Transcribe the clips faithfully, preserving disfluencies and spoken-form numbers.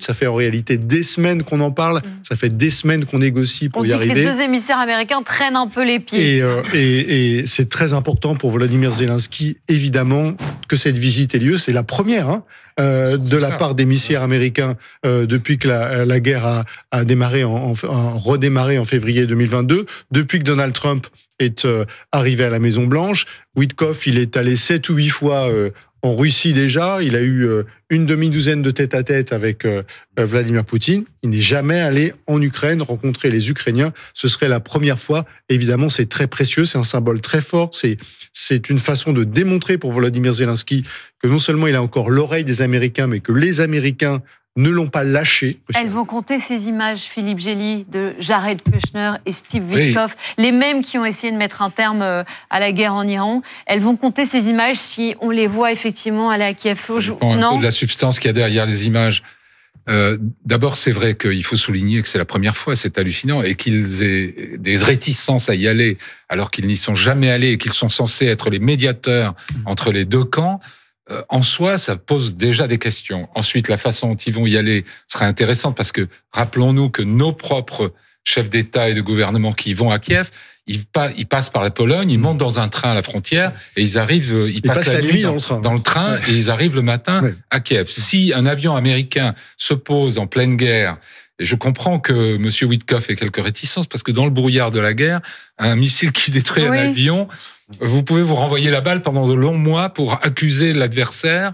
Ça fait en réalité des semaines qu'on en parle. Mmh. Ça fait des semaines qu'on négocie pour On y dit arriver. que les deux émissaires américains traînent un peu les pieds. Et, euh, et, et c'est très important pour Volodymyr Zelensky, évidemment, que cette visite ait lieu. C'est la première hein, euh, de la part d'émissaires américains euh, depuis que la, la guerre a, a démarré, en, en, en redémarré en février deux mille vingt-deux. Depuis que Donald Trump est euh, arrivé à la Maison-Blanche, Witkoff, il est allé sept ou huit fois euh, en Russie déjà. Il a eu euh, une demi-douzaine de tête-à-tête avec euh, Vladimir Poutine. Il n'est jamais allé en Ukraine rencontrer les Ukrainiens. Ce serait la première fois. Évidemment, c'est très précieux. C'est un symbole très fort. C'est, c'est une façon de démontrer pour Volodymyr Zelensky que non seulement il a encore l'oreille des Américains, mais que les Américains ne l'ont pas lâché. Elles vont compter ces images, Philippe Gély, de Jared Kushner et Steve Witkoff, oui. les mêmes qui ont essayé de mettre un terme à la guerre en Iran. Elles vont compter ces images si on les voit effectivement aller à Kiev. Ça dépend un peu de la substance qu'il y a derrière les images. Euh, d'abord, c'est vrai qu'il faut souligner que c'est la première fois, c'est hallucinant, et qu'ils aient des réticences à y aller alors qu'ils n'y sont jamais allés et qu'ils sont censés être les médiateurs entre les deux camps. Euh, en soi, ça pose déjà des questions. Ensuite, la façon dont ils vont y aller sera intéressante parce que rappelons-nous que nos propres chefs d'État et de gouvernement qui vont à Kiev, ils, pa- ils passent par la Pologne, ils montent dans un train à la frontière et ils arrient, ils, ils passent, passent la, la nuit dans, dans le train, dans le train ouais. et ils arrivent le matin ouais. à Kiev. Si un avion américain se pose en pleine guerre, et je comprends que M. Witkoff ait quelques réticences parce que dans le brouillard de la guerre, un missile qui détruit oui. un avion, vous pouvez vous renvoyer la balle pendant de longs mois pour accuser l'adversaire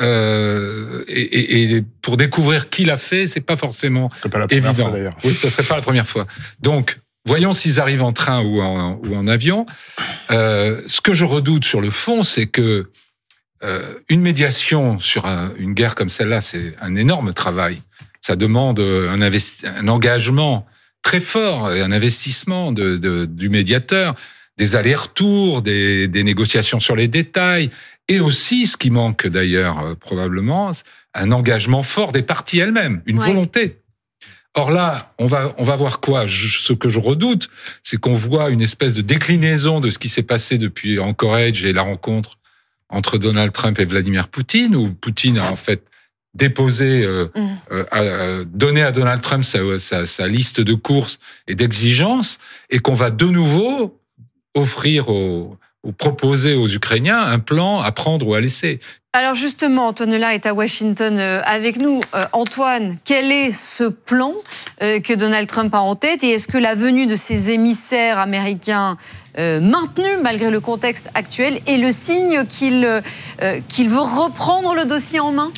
euh, et, et, et pour découvrir qui l'a fait, c'est pas forcément c'est pas la évident. Fois, d'ailleurs. Oui, ce serait pas la première fois. Donc, voyons s'ils arrivent en train ou en, ou en avion. Euh, ce que je redoute sur le fond, c'est que euh, une médiation sur un, une guerre comme celle-là, c'est un énorme travail. Ça demande un, investi- un engagement très fort et un investissement de, de, du médiateur. Des allers-retours, des, des négociations sur les détails, et aussi, ce qui manque d'ailleurs euh, probablement, un engagement fort des parties elles-mêmes, une ouais. volonté. Or là, on va, on va voir quoi ? je, Ce que je redoute, c'est qu'on voit une espèce de déclinaison de ce qui s'est passé depuis Anchorage et la rencontre entre Donald Trump et Vladimir Poutine, où Poutine a en fait déposé, euh, mmh. euh, euh, donné à Donald Trump sa, sa, sa liste de courses et d'exigences, et qu'on va de nouveau offrir aux, ou proposer aux Ukrainiens un plan à prendre ou à laisser. Alors justement, Antonella est à Washington avec nous. Euh, Antoine, quel est ce plan euh, que Donald Trump a en tête et est-ce que la venue de ces émissaires américains euh, maintenus malgré le contexte actuel est le signe qu'il, euh, qu'il veut reprendre le dossier en main ?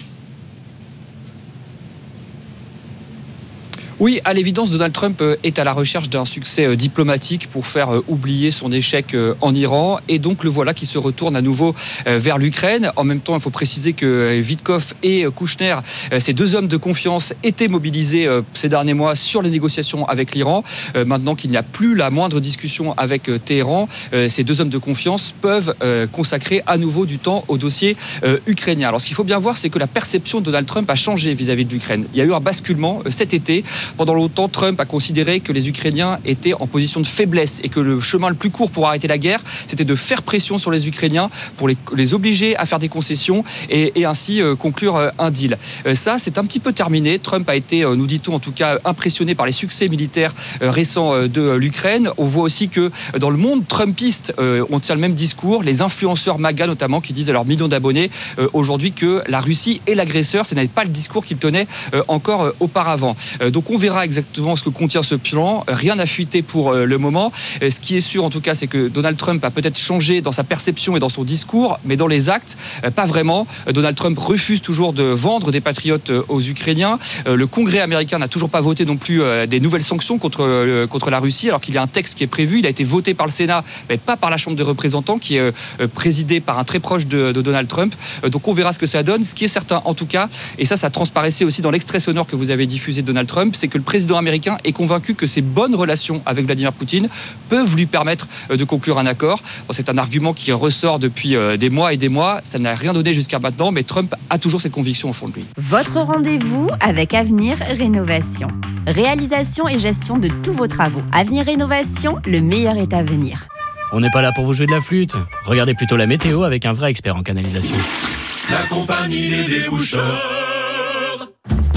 Oui, à l'évidence, Donald Trump est à la recherche d'un succès diplomatique pour faire oublier son échec en Iran. Et donc, le voilà qui se retourne à nouveau vers l'Ukraine. En même temps, il faut préciser que Witkoff et Kushner, ces deux hommes de confiance, étaient mobilisés ces derniers mois sur les négociations avec l'Iran. Maintenant qu'il n'y a plus la moindre discussion avec Téhéran, ces deux hommes de confiance peuvent consacrer à nouveau du temps au dossier ukrainien. Alors, ce qu'il faut bien voir, c'est que la perception de Donald Trump a changé vis-à-vis de l'Ukraine. Il y a eu un basculement cet été. Pendant longtemps, Trump a considéré que les Ukrainiens étaient en position de faiblesse et que le chemin le plus court pour arrêter la guerre, c'était de faire pression sur les Ukrainiens pour les, les obliger à faire des concessions et, et ainsi euh, conclure euh, un deal. Euh, ça, c'est un petit peu terminé. Trump a été, euh, nous dit-on en tout cas, impressionné par les succès militaires euh, récents euh, de l'Ukraine. On voit aussi que dans le monde trumpiste, euh, on tient le même discours. Les influenceurs MAGA notamment qui disent à leurs millions d'abonnés euh, aujourd'hui que la Russie est l'agresseur. Ce n'est pas le discours qu'ils tenaient euh, encore euh, auparavant. Euh, donc on verra exactement ce que contient ce plan. Rien n'a fuité pour le moment. Ce qui est sûr, en tout cas, c'est que Donald Trump a peut-être changé dans sa perception et dans son discours, mais dans les actes, pas vraiment. Donald Trump refuse toujours de vendre des patriotes aux Ukrainiens. Le Congrès américain n'a toujours pas voté non plus des nouvelles sanctions contre, contre la Russie, alors qu'il y a un texte qui est prévu. Il a été voté par le Sénat, mais pas par la Chambre des représentants, qui est présidée par un très proche de, de Donald Trump. Donc on verra ce que ça donne. Ce qui est certain, en tout cas, et ça, ça transparaissait aussi dans l'extrait sonore que vous avez diffusé de Donald Trump, c'est que le président américain est convaincu que ses bonnes relations avec Vladimir Poutine peuvent lui permettre de conclure un accord. Bon, c'est un argument qui ressort depuis des mois et des mois. Ça n'a rien donné jusqu'à maintenant, mais Trump a toujours cette conviction au fond de lui. Votre rendez-vous avec Avenir Rénovation. Réalisation et gestion de tous vos travaux. Avenir Rénovation, le meilleur est à venir. On n'est pas là pour vous jouer de la flûte. Regardez plutôt la météo avec un vrai expert en canalisation. La compagnie des déboucheurs.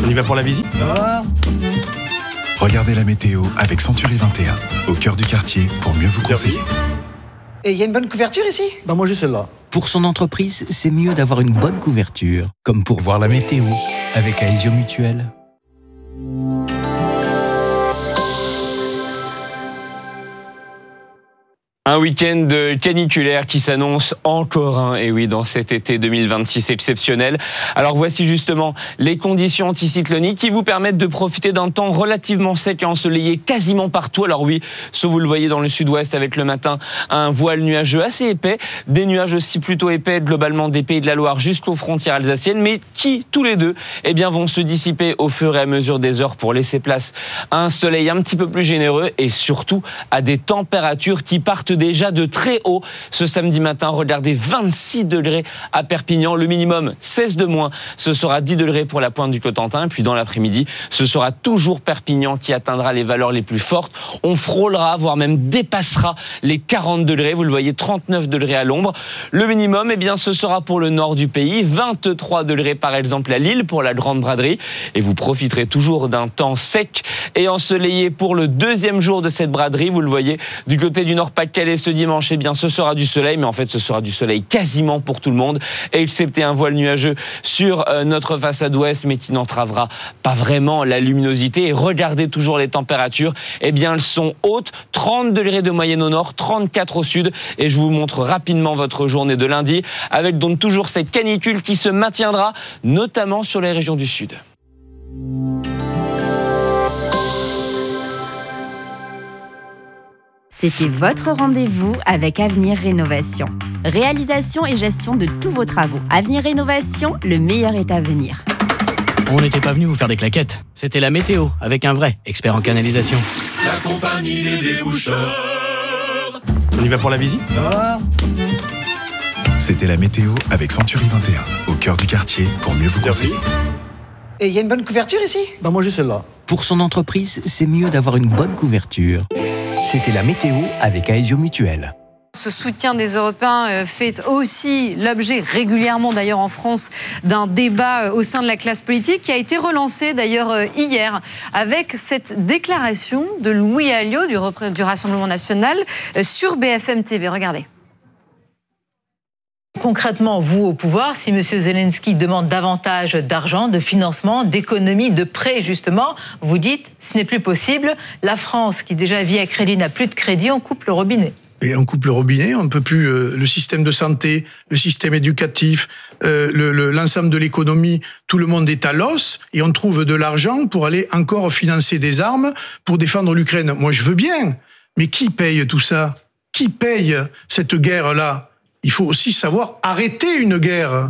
On y va pour la visite ? Regardez la météo avec Century vingt et un, au cœur du quartier, pour mieux vous conseiller. Et il y a une bonne couverture ici ? Bah moi j'ai celle-là. Pour son entreprise, c'est mieux d'avoir une bonne couverture, comme pour voir la météo avec Aesio Mutuel. Un week-end caniculaire qui s'annonce encore un, et oui, dans cet été deux mille vingt-six exceptionnel. Alors voici justement les conditions anticycloniques qui vous permettent de profiter d'un temps relativement sec et ensoleillé quasiment partout. Alors oui, sauf vous le voyez dans le sud-ouest avec le matin un voile nuageux assez épais, des nuages aussi plutôt épais globalement des Pays de la Loire jusqu'aux frontières alsaciennes, mais qui tous les deux eh bien, vont se dissiper au fur et à mesure des heures pour laisser place à un soleil un petit peu plus généreux et surtout à des températures qui partent déjà de très haut ce samedi matin. Regardez, vingt-six degrés à Perpignan, le minimum seize de moins. Ce sera dix degrés pour la pointe du Cotentin. Puis dans l'après-midi, ce sera toujours Perpignan qui atteindra les valeurs les plus fortes. On frôlera, voire même dépassera les quarante degrés. Vous le voyez, trente-neuf degrés à l'ombre. Le minimum, eh bien, ce sera pour le nord du pays, vingt-trois degrés par exemple à Lille pour la Grande Braderie. Et vous profiterez toujours d'un temps sec et ensoleillé pour le deuxième jour de cette braderie. Vous le voyez, du côté du Nord-Pas-de-Calais ce dimanche, eh bien, ce sera du soleil, mais en fait, ce sera du soleil quasiment pour tout le monde, excepté un voile nuageux sur euh, notre façade ouest, mais qui n'entravera pas vraiment la luminosité. Et regardez toujours les températures, eh bien, elles sont hautes, trente degrés de moyenne au nord, trente-quatre au sud, et je vous montre rapidement votre journée de lundi, avec donc toujours cette canicule qui se maintiendra, notamment sur les régions du sud. C'était votre rendez-vous avec Avenir Rénovation. Réalisation et gestion de tous vos travaux. Avenir Rénovation, le meilleur est à venir. On n'était pas venu vous faire des claquettes. C'était la météo, avec un vrai expert en canalisation. La compagnie des déboucheurs. On y va pour la visite ? C'était la météo avec Century vingt et un, au cœur du quartier, pour mieux vous conseiller. Et il y a une bonne couverture ici ? Bah moi j'ai celle-là. Pour son entreprise, c'est mieux d'avoir une bonne couverture. C'était la météo avec Aesio Mutuel. Ce soutien des Européens fait aussi l'objet régulièrement d'ailleurs en France d'un débat au sein de la classe politique qui a été relancé d'ailleurs hier avec cette déclaration de Louis Alliot du, du Rassemblement National sur B F M T V. Regardez. Concrètement, vous au pouvoir, si M. Zelensky demande davantage d'argent, de financement, d'économie, de prêts justement, vous dites ce n'est plus possible. La France, qui déjà vit à crédit, n'a plus de crédit, on coupe le robinet. Et on coupe le robinet, on ne peut plus. Euh, le système de santé, le système éducatif, euh, le, le, l'ensemble de l'économie, tout le monde est à l'os et on trouve de l'argent pour aller encore financer des armes pour défendre l'Ukraine. Moi, je veux bien, mais qui paye tout ça ? Qui paye cette guerre-là ? Il faut aussi savoir arrêter une guerre.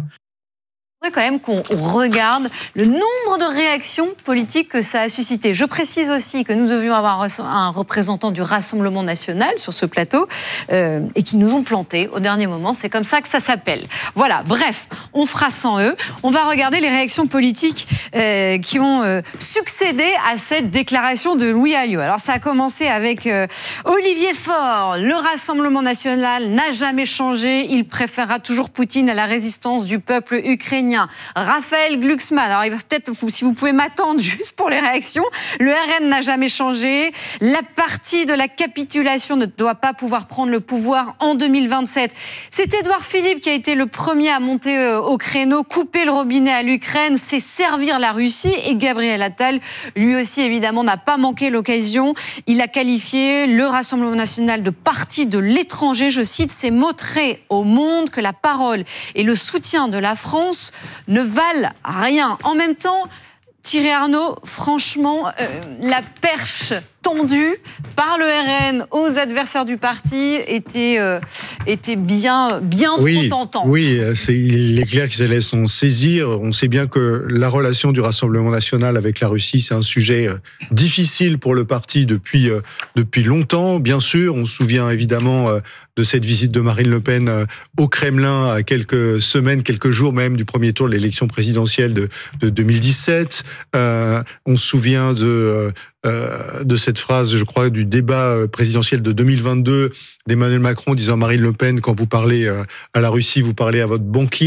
Il faudrait quand même qu'on regarde le nombre de réactions politiques que ça a suscité. Je précise aussi que nous devions avoir un représentant du Rassemblement National sur ce plateau euh, et qui nous ont plantés au dernier moment. C'est comme ça que ça s'appelle. Voilà, bref, on fera sans eux. On va regarder les réactions politiques euh, qui ont euh, succédé à cette déclaration de Louis Alliot. Alors ça a commencé avec euh, Olivier Faure. Le Rassemblement National n'a jamais changé. Il préférera toujours Poutine à la résistance du peuple ukrainien. Raphaël Glucksmann, alors il va peut-être, si vous pouvez m'attendre juste pour les réactions, le R N n'a jamais changé, la partie de la capitulation ne doit pas pouvoir prendre le pouvoir en deux mille vingt-sept. C'est Édouard Philippe qui a été le premier à monter au créneau, couper le robinet à l'Ukraine, c'est servir la Russie, et Gabriel Attal, lui aussi évidemment, n'a pas manqué l'occasion. Il a qualifié le Rassemblement National de parti de l'étranger, je cite ces mots très au monde, que la parole et le soutien de la France ne valent rien. En même temps, Thierry Arnaud, franchement, euh, la perche tendue par le R N aux adversaires du parti était, euh, était bien, bien oui, trop tentante. Oui, c'est, il est clair qu'ils allaient s'en saisir. On sait bien que la relation du Rassemblement National avec la Russie, c'est un sujet euh, difficile pour le parti depuis, euh, depuis longtemps. Bien sûr, on se souvient évidemment euh, de cette visite de Marine Le Pen euh, au Kremlin à quelques semaines, quelques jours même du premier tour de l'élection présidentielle de, de deux mille dix-sept. Euh, on se souvient de... Euh, de cette phrase, je crois, du débat présidentiel de deux mille vingt-deux d'Emmanuel Macron disant Marine Le Pen, quand vous parlez euh, à la Russie, vous parlez à votre banquier.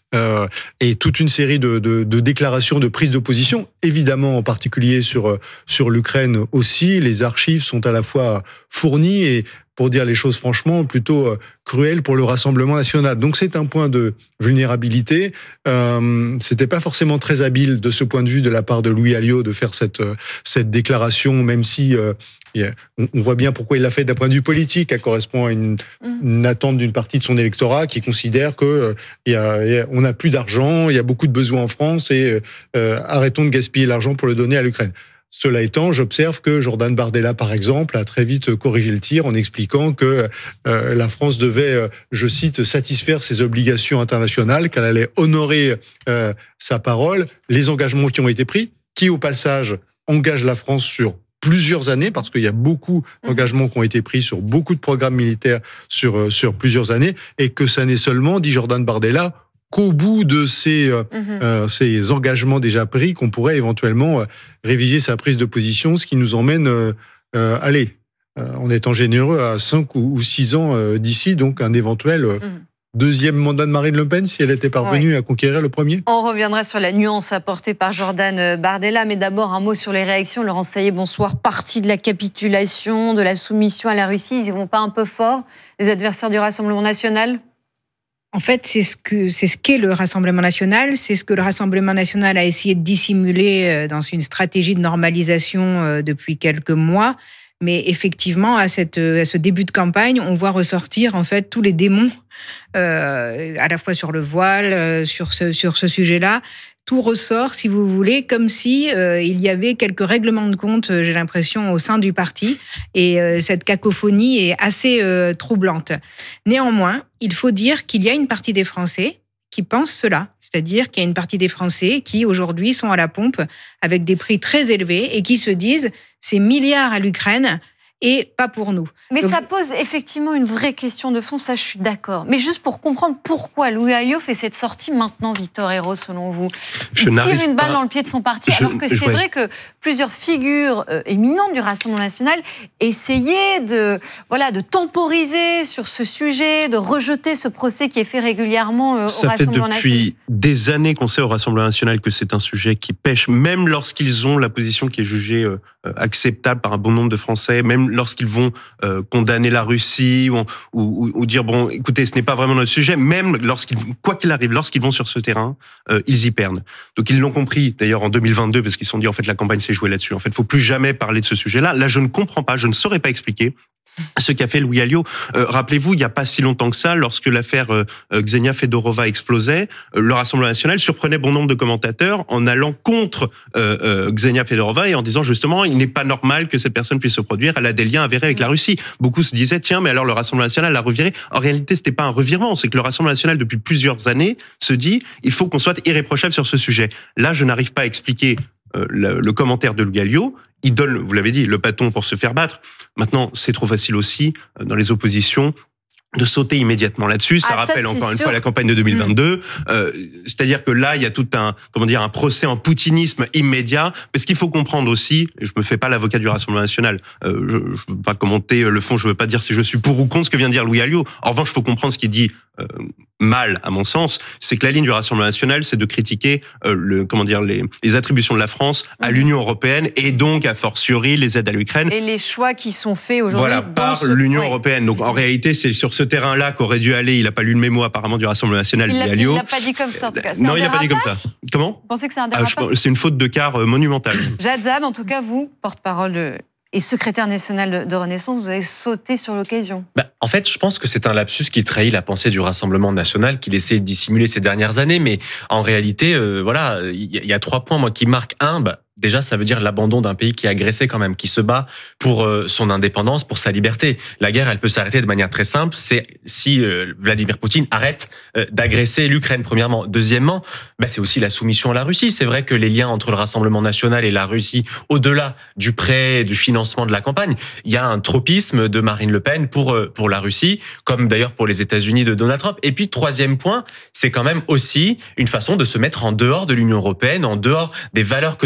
euh, et toute une série de, de, de déclarations de prise de position, évidemment en particulier sur, sur l'Ukraine aussi. Les archives sont à la fois fournies et, pour dire les choses franchement, plutôt cruelles pour le Rassemblement national. Donc c'est un point de vulnérabilité. Euh, c'était pas forcément très habile de ce point de vue de la part de Louis Alliot de faire cette, cette déclaration, même si euh, on voit bien pourquoi il l'a fait d'un point de vue politique. Elle correspond à une, une attente d'une partie de son électorat qui considère que euh, y a, y a, on n'a plus d'argent, il y a beaucoup de besoins en France et euh, arrêtons de gaspiller l'argent pour le donner à l'Ukraine. Cela étant, j'observe que Jordan Bardella, par exemple, a très vite corrigé le tir en expliquant que euh, la France devait, euh, je cite, satisfaire ses obligations internationales, qu'elle allait honorer euh, sa parole, les engagements qui ont été pris, qui au passage engagent la France sur plusieurs années, parce qu'il y a beaucoup d'engagements qui ont été pris sur beaucoup de programmes militaires sur, sur plusieurs années, et que ça n'est seulement, dit Jordan Bardella, qu'au bout de ces, euh, mmh. euh, ces engagements déjà pris, qu'on pourrait éventuellement euh, réviser sa prise de position, ce qui nous emmène, euh, euh, allez, euh, en étant généreux, à cinq ou six ans euh, d'ici, donc un éventuel euh, mmh. deuxième mandat de Marine Le Pen, si elle était parvenue oui. à conquérir le premier. On reviendra sur la nuance apportée par Jordan Bardella, mais d'abord un mot sur les réactions. Laurent Saillet, bonsoir. Partie de la capitulation, de la soumission à la Russie, ils y vont pas un peu fort, les adversaires du Rassemblement national ? En fait, c'est ce que c'est ce qu'est le Rassemblement national, c'est ce que le Rassemblement national a essayé de dissimuler dans une stratégie de normalisation depuis quelques mois. Mais effectivement, à, cette, à ce début de campagne, on voit ressortir en fait tous les démons, euh, à la fois sur le voile, sur ce sur ce sujet-là. Tout ressort, si vous voulez, comme si euh, il y avait quelques règlements de compte, j'ai l'impression, au sein du parti. Et euh, cette cacophonie est assez euh, troublante. Néanmoins, il faut dire qu'il y a une partie des Français qui pensent cela. C'est-à-dire qu'il y a une partie des Français qui, aujourd'hui, sont à la pompe avec des prix très élevés et qui se disent « ces milliards à l'Ukraine ». Et pas pour nous. Mais Donc, ça pose effectivement une vraie question de fond, ça je suis d'accord. Mais juste pour comprendre pourquoi Louis Alliot fait cette sortie maintenant, Victor Ayrault, selon vous. Je Il tire une balle pas... dans le pied de son parti, je... alors que c'est je... vrai que plusieurs figures euh, éminentes du Rassemblement national essayaient de, voilà, de temporiser sur ce sujet, de rejeter ce procès qui est fait régulièrement euh, au Rassemblement national. Ça fait depuis des années qu'on sait au Rassemblement national que c'est un sujet qui pêche, même lorsqu'ils ont la position qui est jugée euh, acceptable par un bon nombre de Français, même lorsqu'ils vont euh, condamner la Russie ou, ou, ou dire bon, écoutez, ce n'est pas vraiment notre sujet. Même lorsqu'ils, quoi qu'il arrive, lorsqu'ils vont sur ce terrain, euh, ils y perdent. Donc ils l'ont compris d'ailleurs en deux mille vingt-deux parce qu'ils se sont dit en fait la campagne s'est jouée là-dessus. En fait, il faut plus jamais parler de ce sujet-là. Là, je ne comprends pas, je ne saurais pas expliquer ce qu'a fait Louis Alliot. Euh, rappelez-vous, il n'y a pas si longtemps que ça, lorsque l'affaire euh, Ksenia Fedorova explosait, euh, le Rassemblement national surprenait bon nombre de commentateurs en allant contre euh, euh, Ksenia Fedorova et en disant justement, il n'est pas normal que cette personne puisse se produire, elle a des liens avérés avec la Russie. Beaucoup se disaient, tiens, mais alors le Rassemblement national l'a reviré. En réalité, c'était pas un revirement, c'est que le Rassemblement national, depuis plusieurs années, se dit, il faut qu'on soit irréprochable sur ce sujet. Là, je n'arrive pas à expliquer euh, le, le commentaire de Louis Alliot. Il donne, vous l'avez dit, le bâton pour se faire battre. Maintenant, c'est trop facile aussi, dans les oppositions, de sauter immédiatement là-dessus. Ça ah, rappelle ça, encore sûr. une fois la campagne de deux mille vingt-deux. Mmh. Euh, c'est-à-dire que là, il y a tout un, comment dire, un procès en poutinisme immédiat. Parce qu'il faut comprendre aussi, et je me fais pas l'avocat du Rassemblement national, euh, je ne veux pas commenter le fond, je veux pas dire si je suis pour ou contre ce que vient de dire Louis Alliot. En revanche, il faut comprendre ce qu'il dit euh, mal, à mon sens, c'est que la ligne du Rassemblement national, c'est de critiquer euh, le, comment dire, les, les attributions de la France à mmh. l'Union européenne et donc, a fortiori, les aides à l'Ukraine. Et les choix qui sont faits aujourd'hui voilà, dans par ce... l'Union ouais. européenne. Donc, en réalité, c'est sur ce terrain-là qu'aurait dû aller. Il n'a pas lu le mémo apparemment du Rassemblement national. Il Alliot. Il l'a pas dit comme ça en tout cas. C'est non, il n'a pas dit comme ça. Comment ? Vous pensez que c'est un dérapage ? ah, je, C'est une faute de quart euh, monumentale. Jad Zab, en tout cas, vous, porte-parole de... et secrétaire national de, de Renaissance, vous avez sauté sur l'occasion. Bah, en fait, je pense que c'est un lapsus qui trahit la pensée du Rassemblement national qu'il essaie de dissimuler ces dernières années. Mais en réalité, euh, voilà, il y, y a trois points moi qui marquent. Un, bah, déjà, ça veut dire l'abandon d'un pays qui est agressé quand même, qui se bat pour euh, son indépendance, pour sa liberté. La guerre, elle peut s'arrêter de manière très simple, c'est si euh, Vladimir Poutine arrête euh, d'agresser l'Ukraine, premièrement. Deuxièmement, bah, c'est aussi la soumission à la Russie. C'est vrai que les liens entre le Rassemblement national et la Russie, au-delà du prêt, du financement de la campagne, il y a un tropisme de Marine Le Pen pour, euh, pour la Russie, comme d'ailleurs pour les États-Unis de Donald Trump. Et puis, troisième point, c'est quand même aussi une façon de se mettre en dehors de l'Union européenne, en dehors des valeurs que nous défendons,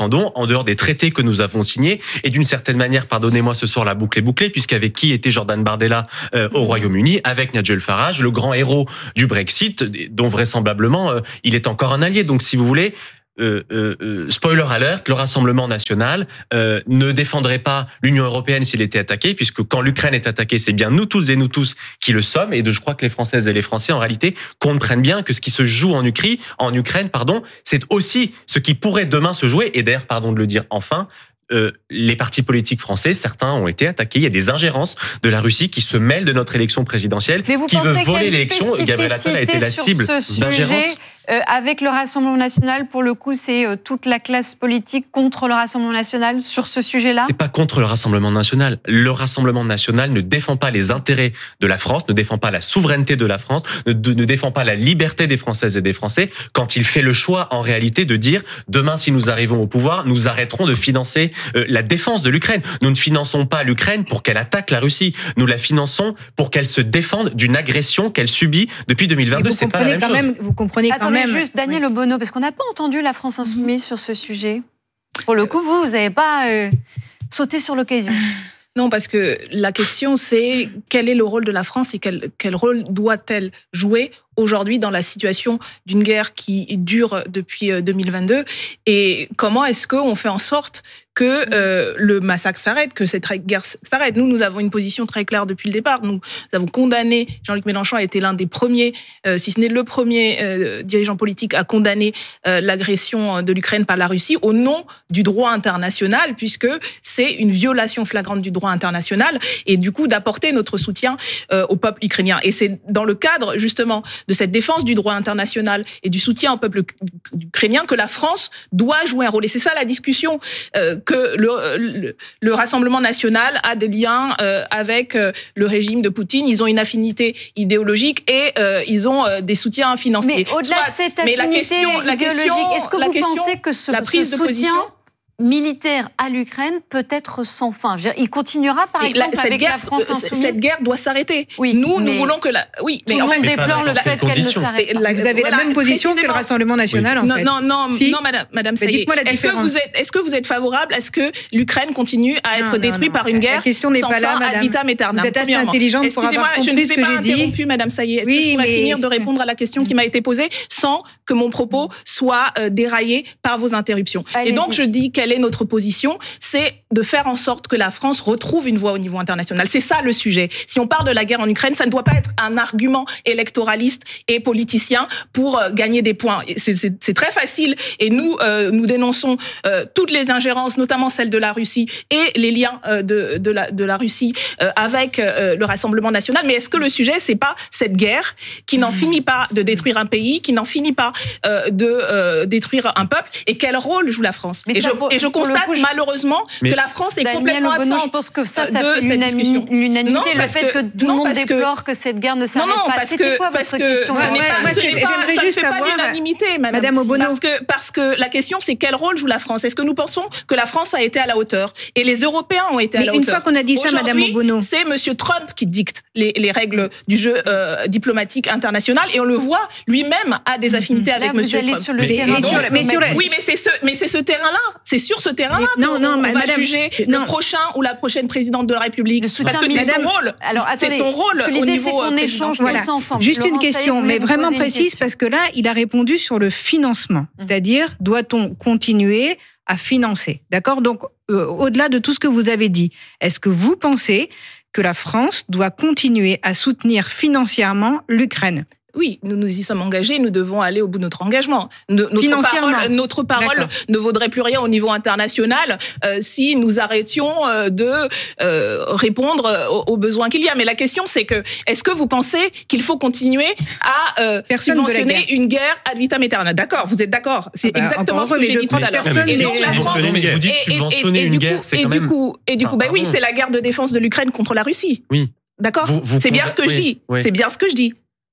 défendons, en dehors des traités que nous avons signés. Et d'une certaine manière, pardonnez-moi, ce soir, la boucle est bouclée, puisqu'avec qui était Jordan Bardella euh, au Royaume-Uni? Avec Nigel Farage, le grand héros du Brexit, dont vraisemblablement euh, il est encore un allié. Donc, si vous voulez, Euh, euh, spoiler alert, le Rassemblement national euh, ne défendrait pas l'Union européenne s'il était attaqué, puisque quand l'Ukraine est attaquée, c'est bien nous tous et nous tous qui le sommes. Et de, je crois que les Françaises et les Français, en réalité, comprennent bien que ce qui se joue en Ukraine, en Ukraine, pardon, c'est aussi ce qui pourrait demain se jouer. Et d'ailleurs, pardon de le dire enfin, Euh, les partis politiques français, certains ont été attaqués. Il y a des ingérences de la Russie qui se mêlent de notre élection présidentielle, qui veut voler l'élection. Et Gabriel Attal a été la cible d'ingérences. Euh, avec le Rassemblement national, pour le coup, c'est euh, toute la classe politique contre le Rassemblement national sur ce sujet-là? C'est pas contre le Rassemblement national. Le Rassemblement national ne défend pas les intérêts de la France, ne défend pas la souveraineté de la France, ne, de, ne défend pas la liberté des Françaises et des Français quand il fait le choix, en réalité, de dire demain, si nous arrivons au pouvoir, nous arrêterons de financer euh, la défense de l'Ukraine. Nous ne finançons pas l'Ukraine pour qu'elle attaque la Russie. Nous la finançons pour qu'elle se défende d'une agression qu'elle subit depuis deux mille vingt-deux. C'est pas la même chose. Même, vous comprenez Attendez, quand même. Juste Daniel oui. Obono, parce qu'on n'a pas entendu la France Insoumise sur ce sujet. Pour le coup, vous, vous n'avez pas euh, sauté sur l'occasion. Non, parce que la question, c'est quel est le rôle de la France et quel, quel rôle doit-elle jouer aujourd'hui dans la situation d'une guerre qui dure depuis deux mille vingt-deux, et comment est-ce qu'on fait en sorte que euh, le massacre s'arrête, que cette guerre s'arrête. Nous, nous avons une position très claire depuis le départ. Nous, nous avons condamné, Jean-Luc Mélenchon a été l'un des premiers, euh, si ce n'est le premier euh, dirigeant politique à condamner euh, l'agression de l'Ukraine par la Russie au nom du droit international, puisque c'est une violation flagrante du droit international, et du coup d'apporter notre soutien euh, au peuple ukrainien. Et c'est dans le cadre, justement, de cette défense du droit international et du soutien au peuple ukrainien que la France doit jouer un rôle. Et c'est ça la discussion, euh, que le, le, le Rassemblement national a des liens euh, avec euh, le régime de Poutine. Ils ont une affinité idéologique et euh, ils ont euh, des soutiens financiers. Mais au-delà de cette affinité mais la question, la idéologique, question, est-ce que vous question, pensez que ce, la prise ce de soutien position militaire à l'Ukraine peut être sans fin? Je veux dire, il continuera, par exemple, la, avec guerre, la France insoumise. Cette guerre doit s'arrêter. Oui, nous, nous voulons que la... Oui, tout mais le en monde fait, déplore le fait qu'elle ne s'arrête pas. Vous avez voilà, la même position que le Rassemblement national, oui. en fait. Non, non, non, si. non madame, madame Saïed. Est-ce que, vous êtes, est-ce que vous êtes favorable à ce que l'Ukraine continue à être non, détruite non, non. par une guerre la question n'est sans pas là, fin, madame. ad vitam aeternam? Vous êtes assez intelligente pour avoir compris je ne vous ai ce pas que j'ai dit. interrompu, madame Saïed. Est-ce oui, que je pourrais mais... finir de répondre à la question qui m'a été posée sans que mon propos soit déraillé par vos interruptions? Et donc, je dis quelle est notre position, c'est de faire en sorte que la France retrouve une voix au niveau international. C'est ça le sujet. Si on parle de la guerre en Ukraine, ça ne doit pas être un argument électoraliste et politicien pour euh, gagner des points. C'est, c'est, c'est très facile et nous, euh, nous dénonçons euh, toutes les ingérences, notamment celles de la Russie et les liens euh, de, de, la, de la Russie euh, avec euh, le Rassemblement national. Mais est-ce que le sujet, c'est pas cette guerre qui n'en finit pas de détruire un pays, qui n'en finit pas euh, de euh, détruire un peuple, et quel rôle joue la France? Et, ça, je, pour, et je constate coup, je... malheureusement mais... que la France est Daniel complètement Obono, absente. Je pense que ça, ça de fait l'unanimité. l'unanimité non, le fait que, que tout le monde déplore que, que cette guerre ne s'arrête non, non, pas. C'était quoi votre question? J'aimerais juste savoir, l'unanimité, Madame Obono. Parce que, parce que la question, c'est quel rôle joue la France? Est-ce que nous pensons que la France a été à la hauteur? Et les Européens ont été à la hauteur. Une fois qu'on a dit ça, Madame Obono, c'est Monsieur Trump qui dicte les, les règles du jeu euh, diplomatique international, et on le voit, lui-même a des affinités avec Monsieur Trump. Sur le mais, terrain. Donc, mais sur le, oui, mais c'est ce, mais c'est ce terrain-là. C'est sur ce terrain-là qu'on non, va madame, juger non. le prochain ou la prochaine présidente de la République. Le soutien parce que c'est madame, son rôle. Alors, attendez, c'est son rôle parce que l'idée, au niveau c'est qu'on échange voilà. tous ensemble. Juste Laurent une question, Saïed, mais vraiment précise, parce que là, il a répondu sur le financement. Mmh. C'est-à-dire, doit-on continuer à financer? D'accord? Donc, euh, au-delà de tout ce que vous avez dit, est-ce que vous pensez que la France doit continuer à soutenir financièrement l'Ukraine? Oui, nous nous y sommes engagés, nous devons aller au bout de notre engagement. Notre Financièrement. parole, notre parole ne vaudrait plus rien au niveau international euh, si nous arrêtions euh, de euh, répondre aux, aux besoins qu'il y a. Mais la question, c'est que, est-ce que vous pensez qu'il faut continuer à euh, subventionner une guerre ad vitam aeternam? D'accord, vous êtes d'accord. C'est ah bah, exactement ce que j'ai dit tout à l'heure. Et donc la France, mais vous dites subventionner une guerre, c'est quand même... Et du coup, et du coup, bah oui, c'est la guerre de défense de l'Ukraine contre la Russie. Oui. D'accord. C'est bien ce que je dis. C'est bien ce que je dis.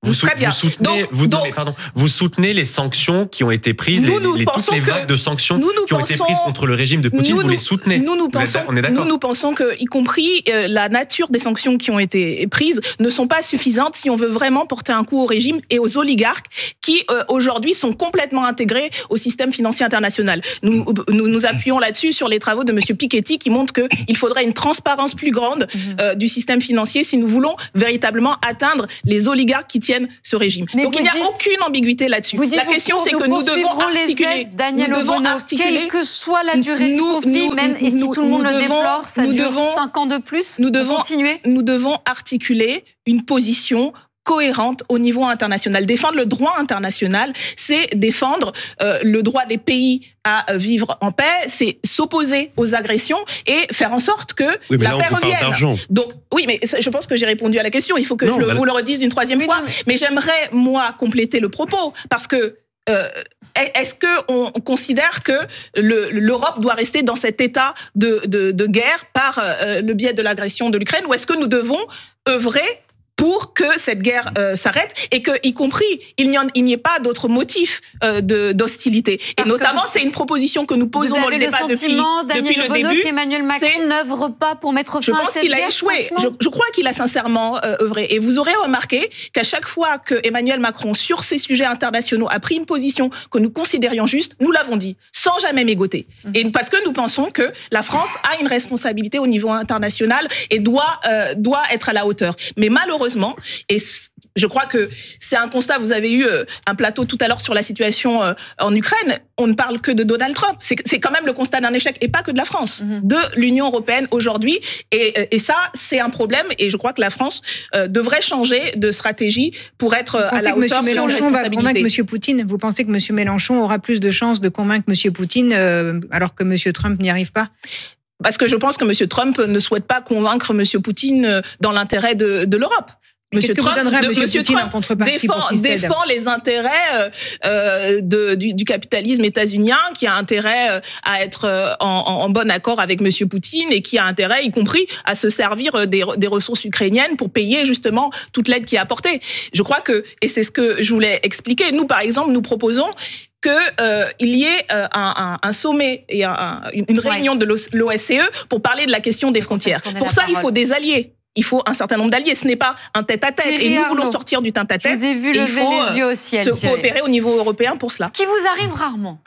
Vous, sou- Très bien. vous soutenez, Donc- vous, non, donc- mais pardon, vous soutenez les sanctions qui ont été prises, Nous, les, nous les- toutes pensons les que- vagues de sanctions nous, nous qui ont été pensons- prises contre le régime de Poutine, Nous, vous nous- les soutenez. Nous, nous Vous êtes- pensons, on est nous, d'accord. nous pensons que, y compris euh, la nature des sanctions qui ont été prises, ne sont pas suffisantes si on veut vraiment porter un coup au régime et aux oligarques qui euh, aujourd'hui sont complètement intégrés au système financier international. Nous nous, nous appuyons là-dessus sur les travaux de M. Piketty qui montrent qu'il faudrait une transparence plus grande euh, du système financier si nous voulons véritablement atteindre les oligarques qui tiennent ce régime. Mais Donc vous il n'y a dites- aucune ambiguïté là-dessus. Vous dites, La vous- question, c'est nous que nous devons poursuivrons les articuler. aides, Daniel nous devons Obono, articuler- quelle que soit la durée du nous- conflit, nous- même et si nous- tout le monde nous le devons- déplore, ça nous dure devons- cinq ans de plus. Nous Vous devons continuez. Nous devons articuler une position cohérente au niveau international. Défendre le droit international, c'est défendre euh, le droit des pays à euh, vivre en paix, c'est s'opposer aux agressions et faire en sorte que Oui, mais la là, on paix vous parle revienne. d'argent. Donc oui, mais ça, je pense que j'ai répondu à la question. Il faut que Non, je le- bah- vous le redise une troisième fois. Mais j'aimerais, moi, compléter le propos parce que euh, est-ce que on considère que le- l'Europe doit rester dans cet état de, de, de guerre par euh, le biais de l'agression de l'Ukraine, ou est-ce que nous devons œuvrer pour que cette guerre euh, s'arrête et que, y compris, il n'y, en- il n'y ait pas d'autres motifs euh, de, d'hostilité. Et Parce que notamment, vous- c'est une proposition que nous Vous posons dans avez le le débat depuis, sentiment, depuis Daniel le Obono, début. qu'Emmanuel Macron C'est- n'œuvre pas pour mettre Je fin à pense cette qu'il a guerre, échoué. Je, franchement je crois qu'il a sincèrement euh, œuvré. Et vous aurez remarqué qu'à chaque fois que Emmanuel Macron, sur ces sujets internationaux, a pris une position que nous considérions juste, nous l'avons dit, sans jamais mégoter. Et parce que nous pensons que la France a une responsabilité au niveau international et doit, euh, doit être à la hauteur. Mais malheureusement, et c- je crois que c'est un constat, vous avez eu euh, un plateau tout à l'heure sur la situation euh, en Ukraine, on ne parle que de Donald Trump. C'est, c'est quand même le constat d'un échec, et pas que de la France, de l'Union européenne aujourd'hui. Et, et ça, c'est un problème, et je crois que la France euh, devrait changer de stratégie pour être euh, Vous à la pensez que hauteur M. de ses Mélenchon va convaincre responsabilités. M. Poutine Vous pensez que M. Mélenchon aura plus de chances de convaincre M. Poutine euh, alors que M. Trump n'y arrive pas? Parce que je pense que M. Trump ne souhaite pas convaincre M. Poutine euh, dans l'intérêt de, de l'Europe. Qu'est-ce que vous donnerez à de- M. Monsieur Poutine Trump en contrepartie défend, pour qu'il cède? défend les intérêts euh, euh, de, du, du capitalisme états-unien, qui a intérêt euh, à être euh, en, en, en bon accord avec M. Poutine et qui a intérêt, y compris, à se servir des, des ressources ukrainiennes pour payer justement toute l'aide qui est apportée. Je crois que, et c'est ce que je voulais expliquer, nous par exemple, nous proposons qu'il euh, y ait euh, un, un, un sommet et un, une, une réunion ouais. de l'O S C E pour parler de la question des frontières. Pour ça, il faut des alliés. Il faut un certain nombre d'alliés. Ce n'est pas un tête-à-tête. Et nous voulons sortir du tête-à-tête. Je vous ai vu lever les yeux au ciel. Se coopérer au niveau européen pour cela. Ce qui vous arrive rarement.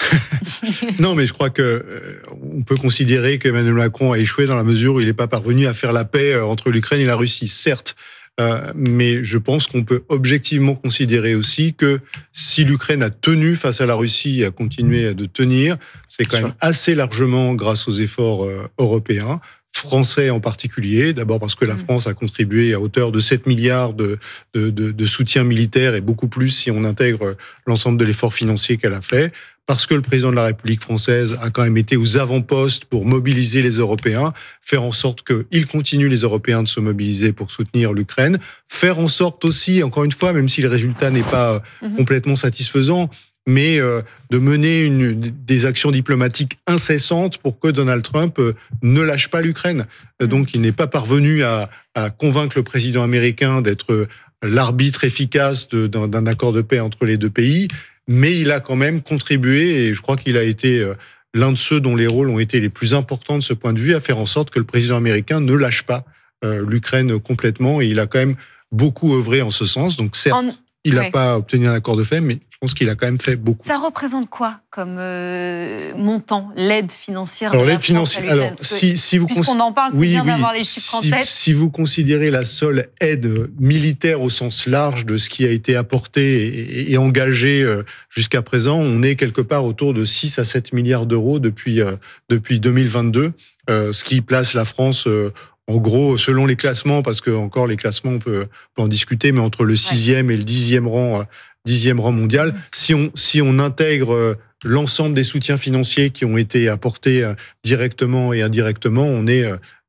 Non, mais je crois que euh, on peut considérer qu'Emmanuel Macron a échoué dans la mesure où il n'est pas parvenu à faire la paix entre l'Ukraine et la Russie, certes. Euh, mais je pense qu'on peut objectivement considérer aussi que si l'Ukraine a tenu face à la Russie et a continué de tenir, c'est quand même assez largement grâce aux efforts euh, européens, français en particulier, d'abord parce que la France a contribué à hauteur de sept milliards de, de, de, de soutien militaire et beaucoup plus si on intègre l'ensemble de l'effort financier qu'elle a fait, parce que le président de la République française a quand même été aux avant-postes pour mobiliser les Européens, faire en sorte qu'ils continuent, les Européens, de se mobiliser pour soutenir l'Ukraine, faire en sorte aussi, encore une fois, même si le résultat n'est pas mmh. complètement satisfaisant, mais euh, de mener une, des actions diplomatiques incessantes pour que Donald Trump euh, ne lâche pas l'Ukraine. Mmh. Donc, il n'est pas parvenu à, à convaincre le président américain d'être l'arbitre efficace de, d'un, d'un accord de paix entre les deux pays, mais il a quand même contribué, et je crois qu'il a été euh, l'un de ceux dont les rôles ont été les plus importants de ce point de vue, à faire en sorte que le président américain ne lâche pas euh, l'Ukraine complètement, et il a quand même beaucoup œuvré en ce sens. Donc, certes, en... il n'a ouais. pas obtenu un accord de paix, mais je pense qu'il a quand même fait beaucoup. Ça représente quoi comme euh, montant, l'aide financière alors, de la l'aide France financière, alors, si, si vous puisqu'on cons... en parle, c'est oui, bien oui. d'avoir les chiffres si, en tête. Si vous considérez la seule aide militaire au sens large de ce qui a été apporté et, et engagé jusqu'à présent, on est quelque part autour de six à sept milliards d'euros depuis, euh, depuis deux mille vingt-deux, euh, ce qui place la France... Euh, En gros, selon les classements, parce que encore les classements, on peut, on peut en discuter, mais entre le sixième ouais. et le dixième rang, dixième rang mondial, mmh. si on si on intègre l'ensemble des soutiens financiers qui ont été apportés directement et indirectement, on est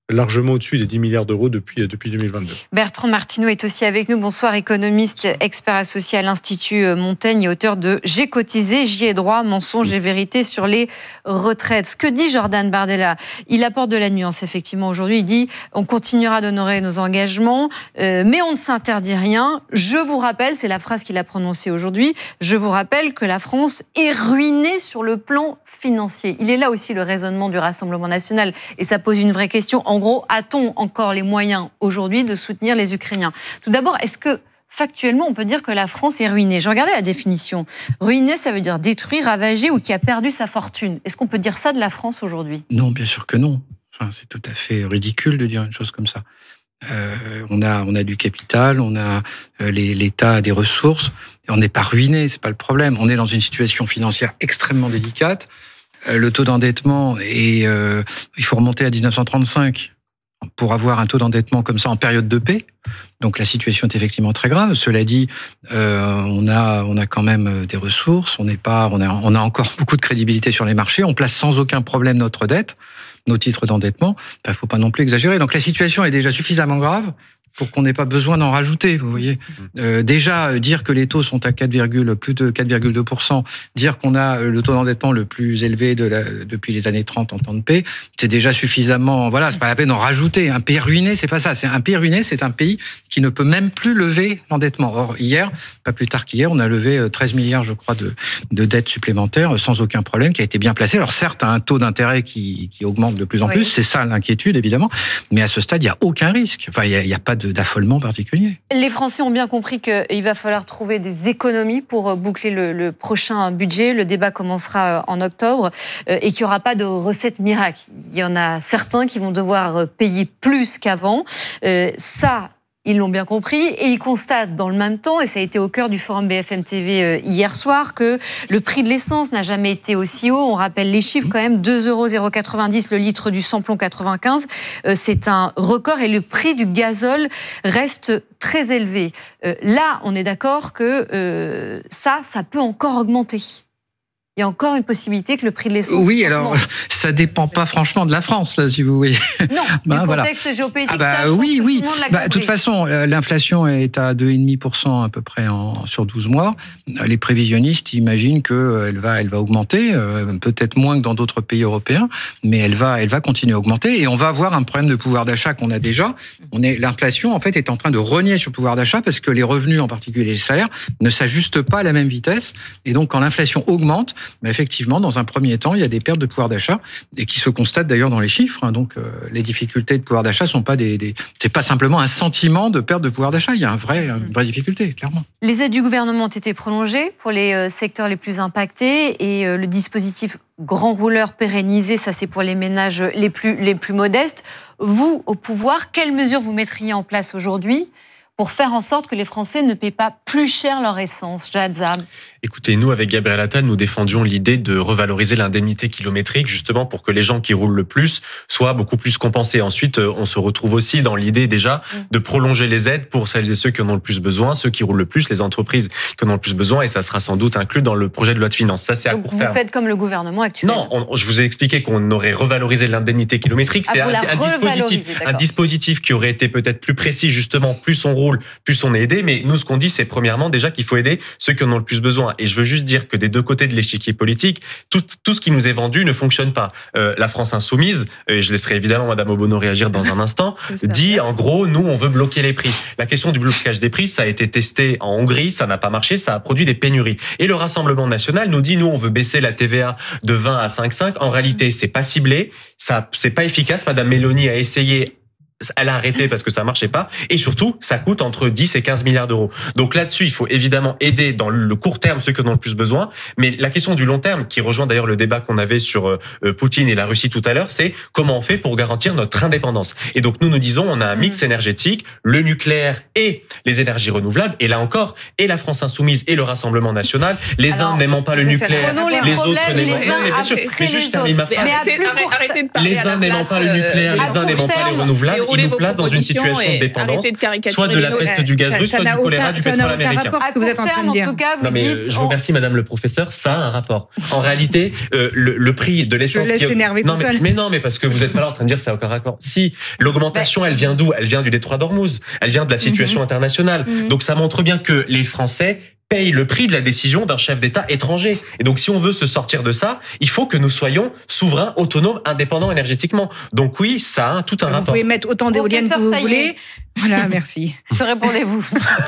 largement au-dessus des dix milliards d'euros depuis, depuis deux mille vingt-deux. Bertrand Martineau est aussi avec nous. Bonsoir, économiste, expert associé à l'Institut Montaigne et auteur de « J'ai cotisé, j'y ai droit, mensonges et vérité sur les retraites ». Ce que dit Jordan Bardella, il apporte de la nuance effectivement aujourd'hui. Il dit « On continuera d'honorer nos engagements, euh, mais on ne s'interdit rien. Je vous rappelle, c'est la phrase qu'il a prononcée aujourd'hui, je vous rappelle que la France est ruinée sur le plan financier ». Il est là aussi le raisonnement du Rassemblement national et ça pose une vraie question. En gros, a-t-on encore les moyens aujourd'hui de soutenir les Ukrainiens ? Tout d'abord, est-ce que factuellement, on peut dire que la France est ruinée ? J'ai regardé la définition. Ruinée, ça veut dire détruit, ravagé ou qui a perdu sa fortune. Est-ce qu'on peut dire ça de la France aujourd'hui ? Non, bien sûr que non. Enfin, c'est tout à fait ridicule de dire une chose comme ça. Euh, on a, on a du capital, on a euh, les, l'État a des ressources. Et on n'est pas ruiné, c'est pas le problème. On est dans une situation financière extrêmement délicate. Euh, le taux d'endettement est, euh, il faut remonter à dix-neuf cent trente-cinq. Pour avoir un taux d'endettement comme ça en période de paix. Donc la situation est effectivement très grave. Cela dit, euh, on a on a quand même des ressources. On n'est pas on a on a encore beaucoup de crédibilité sur les marchés. On place sans aucun problème notre dette, nos titres d'endettement. Il ne faut pas non plus exagérer. Donc la situation est déjà suffisamment grave pour qu'on n'ait pas besoin d'en rajouter, vous voyez. Euh, déjà, dire que les taux sont à quatre, plus de quatre virgule deux pour cent, dire qu'on a le taux d'endettement le plus élevé de la, depuis les années trente en temps de paix, c'est déjà suffisamment... Voilà, c'est pas la peine d'en rajouter. Un pays ruiné, c'est pas ça. C'est un pays ruiné, c'est un pays qui ne peut même plus lever l'endettement. Or, hier, pas plus tard qu'hier, on a levé treize milliards, je crois, de, de dettes supplémentaires sans aucun problème, qui a été bien placé. Alors certes, un taux d'intérêt qui, qui augmente de plus en oui. plus, c'est ça l'inquiétude, évidemment, mais à ce stade, il n'y a aucun risque. Enfin, il n'y a, a pas de d'affolement particulier. Les Français ont bien compris qu'il va falloir trouver des économies pour boucler le, le prochain budget. Le débat commencera en octobre et qu'il n'y aura pas de recette miracle. Il y en a certains qui vont devoir payer plus qu'avant. Euh, ça... Ils l'ont bien compris et ils constatent dans le même temps, et ça a été au cœur du forum B F M T V hier soir, que le prix de l'essence n'a jamais été aussi haut. On rappelle les chiffres quand même, deux euros quatre-vingt-dix le litre du samplon quatre-vingt-quinze. C'est un record et le prix du gazole reste très élevé. Là, on est d'accord que euh, ça, ça peut encore augmenter. Il y a encore une possibilité que le prix de l'essence... Oui, alors, ça dépend pas franchement de la France, là, si vous voyez. Non, ben, du voilà. contexte géopolitique, ah bah, ça, je oui, pense que oui. tout le monde l'a bah, compris. De toute façon, l'inflation est à deux virgule cinq pour cent à peu près en, sur douze mois. Les prévisionnistes imaginent qu'elle va, elle va augmenter, peut-être moins que dans d'autres pays européens, mais elle va, elle va continuer à augmenter. Et on va avoir un problème de pouvoir d'achat qu'on a déjà. On est, l'inflation, en fait, est en train de rogner sur le pouvoir d'achat parce que les revenus, en particulier les salaires, ne s'ajustent pas à la même vitesse. Et donc, quand l'inflation augmente, bah, effectivement, dans un premier temps, il y a des pertes de pouvoir d'achat et qui se constatent d'ailleurs dans les chiffres. Donc, euh, les difficultés de pouvoir d'achat sont pas des, des, c'est pas simplement un sentiment de perte de pouvoir d'achat. Il y a un vrai, une vraie difficulté, clairement. Les aides du gouvernement ont été prolongées pour les euh, secteurs les plus impactés et euh, le dispositif grand rouleur pérennisé, ça c'est pour les ménages les plus les plus modestes. Vous, au pouvoir, quelles mesures vous mettriez en place aujourd'hui pour faire en sorte que les Français ne paient pas plus cher leur essence, Jad Zam? Écoutez, nous, avec Gabriel Attal, nous défendions l'idée de revaloriser l'indemnité kilométrique, justement pour que les gens qui roulent le plus soient beaucoup plus compensés. Ensuite, on se retrouve aussi dans l'idée déjà de prolonger les aides pour celles et ceux qui en ont le plus besoin, ceux qui roulent le plus, les entreprises qui en ont le plus besoin, et ça sera sans doute inclus dans le projet de loi de finances. Ça, c'est à Donc court vous terme. faites comme le gouvernement actuel. Non, on, je vous ai expliqué qu'on aurait revalorisé l'indemnité kilométrique. Ah, c'est un, un, dispositif, un dispositif qui aurait été peut-être plus précis, justement, plus on roule, plus on est aidé. Mais nous, ce qu'on dit, c'est premièrement déjà qu'il faut aider ceux qui en ont le plus besoin. Et je veux juste dire que des deux côtés de l'échiquier politique, tout, tout ce qui nous est vendu ne fonctionne pas. Euh, la France insoumise, et je laisserai évidemment Madame Obono réagir dans un instant, dit en gros, nous, on veut bloquer les prix. La question du blocage des prix, ça a été testé en Hongrie, ça n'a pas marché, ça a produit des pénuries. Et le Rassemblement national nous dit, nous, on veut baisser la T V A de vingt à cinq virgule cinq. En réalité, c'est pas ciblé, ça, c'est pas efficace. Madame Mélanie a essayé. Elle a arrêté parce que ça marchait pas. Et surtout, ça coûte entre dix et quinze milliards d'euros. Donc là-dessus, il faut évidemment aider dans le court terme ceux qui en ont le plus besoin. Mais la question du long terme, qui rejoint d'ailleurs le débat qu'on avait sur euh, Poutine et la Russie tout à l'heure, c'est comment on fait pour garantir notre indépendance. Et donc nous, nous disons, on a un mix énergétique, le nucléaire et les énergies renouvelables. Et là encore, et la France insoumise et le Rassemblement national, les uns n'aimant pas le nucléaire, les, les autres n'aiment pas. Mais bien sûr, mais juste termine ma phrase. Les uns n'aimant pas le nucléaire, les uns n'aimant pas les renouvelables. dérouler il nous vos place dans une propositions situation de et dépendance, arrêtez de caricaturer soit de les la nôtres. peste du gaz Ça- russe, ça soit n'a du choléra aucun- du ça n'a pétrole aucun américain. rapport. À ce que vous court êtes en train terme, de en dire. tout cas, vous Non mais dites... euh, je vous on- remercie Madame le professeur, ça a un rapport. En réalité, euh, le, le prix de l'essence... Je laisse qui- énerver non, tout mais, seul. mais non, mais parce que vous êtes pas là en train de dire que ça n'a aucun rapport. Si, l'augmentation, elle vient d'où? Elle vient du détroit d'Ormuz, elle vient de la situation Mhm. internationale. Mhm. Donc ça montre bien que les Français paye le prix de la décision d'un chef d'État étranger. Et donc, si on veut se sortir de ça, il faut que nous soyons souverains, autonomes, indépendants énergétiquement. Donc oui, ça a tout un Vous rapport. pouvez mettre autant d'éoliennes que Professeur, vous ça y voulez. est. Voilà, merci. Que répondez-vous?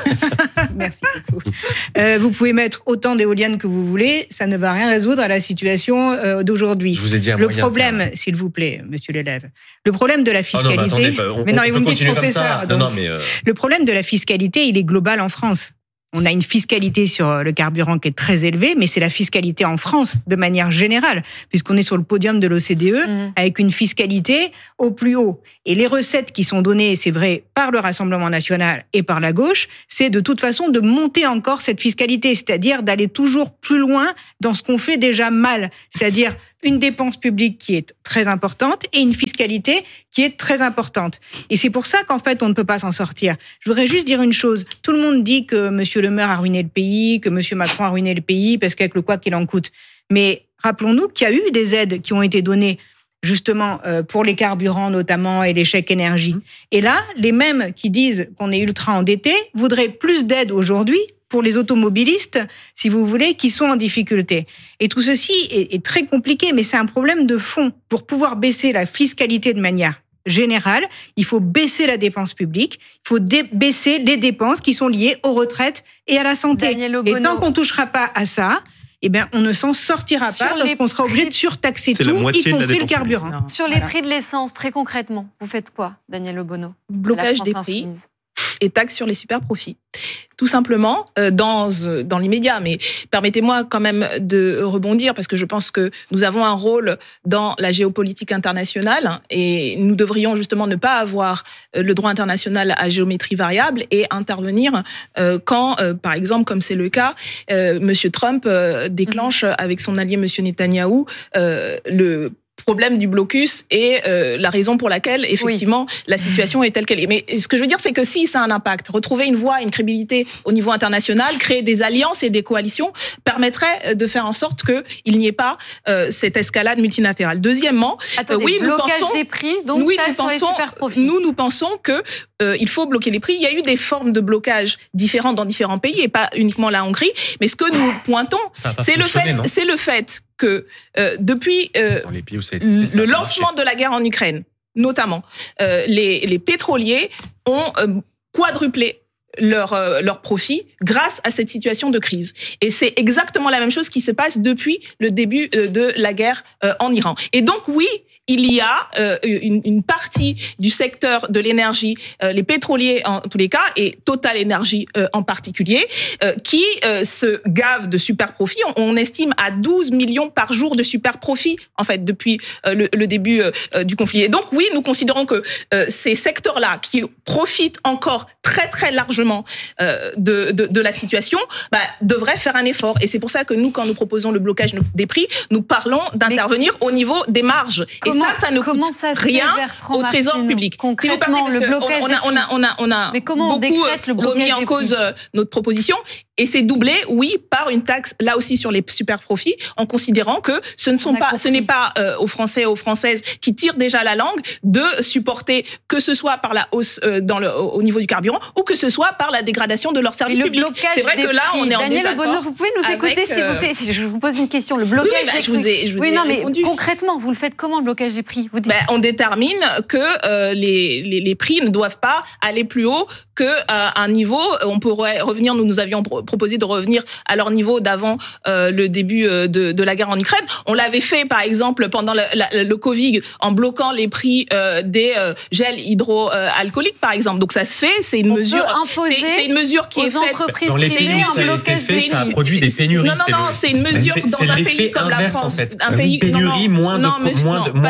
Merci beaucoup. Euh, vous pouvez mettre autant d'éoliennes que vous voulez, ça ne va rien résoudre à la situation euh, d'aujourd'hui. Je vous ai dit à Le moyen problème, terme. s'il vous plaît, monsieur l'élève, le problème de la Ah non, fiscalité... mais attendez, pas- on, mais non, on mais peut vous me dites continuer comme professeur. ça. donc, Non, non, mais euh, Le problème de la fiscalité, il est global en France. On a une fiscalité sur le carburant qui est très élevée, mais c'est la fiscalité en France de manière générale, puisqu'on est sur le podium de l'O C D E Mhm. avec une fiscalité au plus haut. Et les recettes qui sont données, c'est vrai, par le Rassemblement national et par la gauche, c'est de toute façon de monter encore cette fiscalité, c'est-à-dire d'aller toujours plus loin dans ce qu'on fait déjà mal, c'est-à-dire une dépense publique qui est très importante et une fiscalité qui est très importante. Et c'est pour ça qu'en fait, on ne peut pas s'en sortir. Je voudrais juste dire une chose. Tout le monde dit que M. Le Maire a ruiné le pays, que M. Macron a ruiné le pays, parce qu'avec le quoi qu'il en coûte. Mais rappelons-nous qu'il y a eu des aides qui ont été données justement euh, pour les carburants notamment et les chèques énergie. Et là, les mêmes qui disent qu'on est ultra endetté voudraient plus d'aide aujourd'hui pour les automobilistes, si vous voulez, qui sont en difficulté. Et tout ceci est, est très compliqué, mais c'est un problème de fond. Pour pouvoir baisser la fiscalité de manière générale, il faut baisser la dépense publique, il faut dé- baisser les dépenses qui sont liées aux retraites et à la santé. Daniel Et Obono. tant qu'on ne touchera pas à ça, eh bien, on ne s'en sortira Sur pas parce les qu'on sera obligé prix- de surtaxer C'est tout, la moitié y de la compris le dépense carburant. Sur les Voilà. prix de l'essence, très concrètement, vous faites quoi, Daniel Obono? Blocage La des France prix insoumise. et taxes sur les super profits. Tout simplement, euh, dans, euh, dans l'immédiat. Mais permettez-moi quand même de rebondir, parce que je pense que nous avons un rôle dans la géopolitique internationale, hein, et nous devrions justement ne pas avoir euh, le droit international à géométrie variable et intervenir euh, quand, euh, par exemple, comme c'est le cas, euh, M. Trump euh, déclenche avec son allié M. Netanyahou euh, le problème du blocus et euh, la raison pour laquelle, effectivement, oui. la situation est telle qu'elle est. Mais ce que je veux dire, c'est que si ça a un impact, retrouver une voie, une crédibilité au niveau international, créer des alliances et des coalitions permettrait de faire en sorte qu'il n'y ait pas euh, cette escalade multilatérale. Deuxièmement, Attendez, euh, oui, nous blocage pensons, des prix, donc oui, taxe nous sur les pensons, super profits. nous, nous pensons que euh, il faut bloquer les prix. Il y a eu des formes de blocage différentes dans différents pays et pas uniquement la Hongrie. Mais ce que nous pointons, c'est le fait, c'est le fait que euh, depuis euh, fait, le lancement marché. de la guerre en Ukraine, notamment, euh, les, les pétroliers ont euh, quadruplé leur, euh, leur profit grâce à cette situation de crise. Et c'est exactement la même chose qui se passe depuis le début euh, de la guerre euh, en Iran. Et donc oui, il y a euh, une, une partie du secteur de l'énergie, euh, les pétroliers en tous les cas, et Total Energy euh, en particulier, euh, qui euh, se gavent de super profits. On, on estime à douze millions par jour de super profits, en fait, depuis euh, le, le début euh, du conflit. Et donc, oui, nous considérons que euh, ces secteurs-là, qui profitent encore très, très largement euh, de, de, de la situation, bah, devraient faire un effort. Et c'est pour ça que nous, quand nous proposons le blocage des prix, nous parlons d'intervenir Mais au niveau des marges. Comment, et ça, ça ne coûte ça rien Bertrand au trésor Martineau, public. Concrètement, si le blocage on, on, a, on, a, on, a, on a Mais comment beaucoup on décrète le blocage remis en des cause prix notre proposition. Et c'est doublé, oui, par une taxe, là aussi, sur les super profits, en considérant que ce ne sont pas, ce n'est pas euh, aux Français et aux Françaises qui tirent déjà la langue de supporter, que ce soit par la hausse euh, dans le, au niveau du carburant ou que ce soit par la dégradation de leurs services le publics. C'est vrai des que là, prix. on est en Daniel désaccord. Obono, vous pouvez nous écouter, avec, s'il vous plaît. Je vous pose une question. Le blocage oui, bah, des je prix. Vous ai, je vous oui, ai non, répondu. mais concrètement, vous le faites comment, le blocage des prix vous dites... bah, On détermine que euh, les, les, les prix ne doivent pas aller plus haut qu'à euh, un niveau. On pourrait revenir, nous nous avions proposé de revenir à leur niveau d'avant euh, le début de, de la guerre en Ukraine. On l'avait fait, par exemple, pendant le, la, le Covid, en bloquant les prix euh, des euh, gels hydroalcooliques, par exemple. Donc ça se fait, c'est une on mesure. C'est, c'est une mesure qui aux est faite entreprises dans les pays où ça a été fait, ça a produit des pénuries. Non, non, non, c'est une mesure c'est, dans c'est un pays comme la France. En fait. Un pays, pays, pénurie, non, moins de, non, mais, moins non, de, moins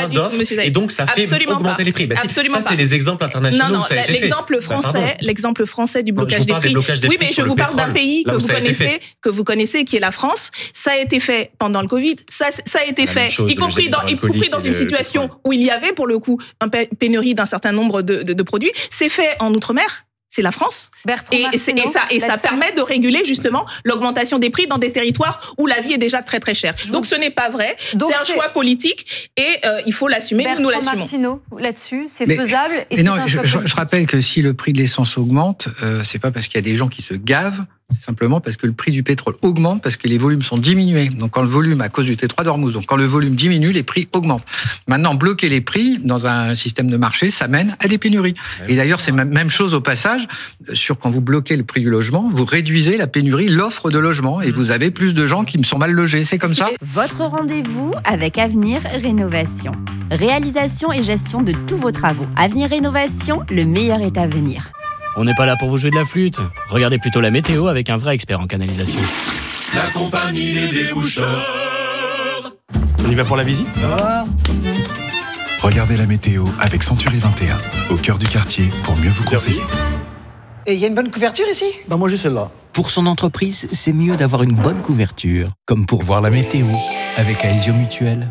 moins d'offres et donc ça fait Absolument augmenter pas. les prix. Bah, si, Absolument ça, c'est pas. les exemples internationaux Non, non, où ça a été l'exemple fait. français, Bah, l'exemple français du blocage, non, des, des prix. blocages des Oui, prix mais sur je le vous parle d'un pétrole, pays que où vous ça a été connaissez, fait. que vous connaissez, qui est la France. Ça a été fait pendant le Covid. Ça, ça a été La fait, même chose, y compris le dans, y compris dans et une le situation pétrole. où il y avait pour le coup une pénurie d'un certain nombre de, de, de produits. C'est fait en outre-mer. C'est la France. Bertrand Et, et, c'est- et ça, et ça permet de réguler justement l'augmentation des prix dans des territoires où la vie est déjà très très chère. Donc ce n'est pas vrai. Donc C'est un c'est- choix politique et euh, il faut l'assumer. Nous, nous Bertrand l'assumons. Martineau, là-dessus, c'est Mais- faisable et Mais c'est non, un je, choix je- politique. je rappelle que si le prix de l'essence augmente, euh, c'est pas parce qu'il y a des gens qui se gavent, c'est simplement parce que le prix du pétrole augmente, parce que les volumes sont diminués. Donc quand le volume, à cause du T trois d'Ormuz, donc quand le volume diminue, les prix augmentent. Maintenant, bloquer les prix dans un système de marché, ça mène à des pénuries. Et d'ailleurs, c'est la même chose au passage, sur quand vous bloquez le prix du logement, vous réduisez la pénurie, l'offre de logement, et vous avez plus de gens qui sont mal logés. C'est comme ça. Votre rendez-vous avec Avenir Rénovation. Réalisation et gestion de tous vos travaux. Avenir Rénovation, le meilleur est à venir. On n'est pas là pour vous jouer de la flûte. Regardez plutôt la météo avec un vrai expert en canalisation. La compagnie des déboucheurs. On y va pour la visite? Regardez la météo avec Century vingt et un, au cœur du quartier, pour mieux vous conseiller. Et il y a une bonne couverture ici? Bah moi j'ai celle-là. Pour son entreprise, c'est mieux d'avoir une bonne couverture, comme pour voir la météo, avec Aesio Mutuel.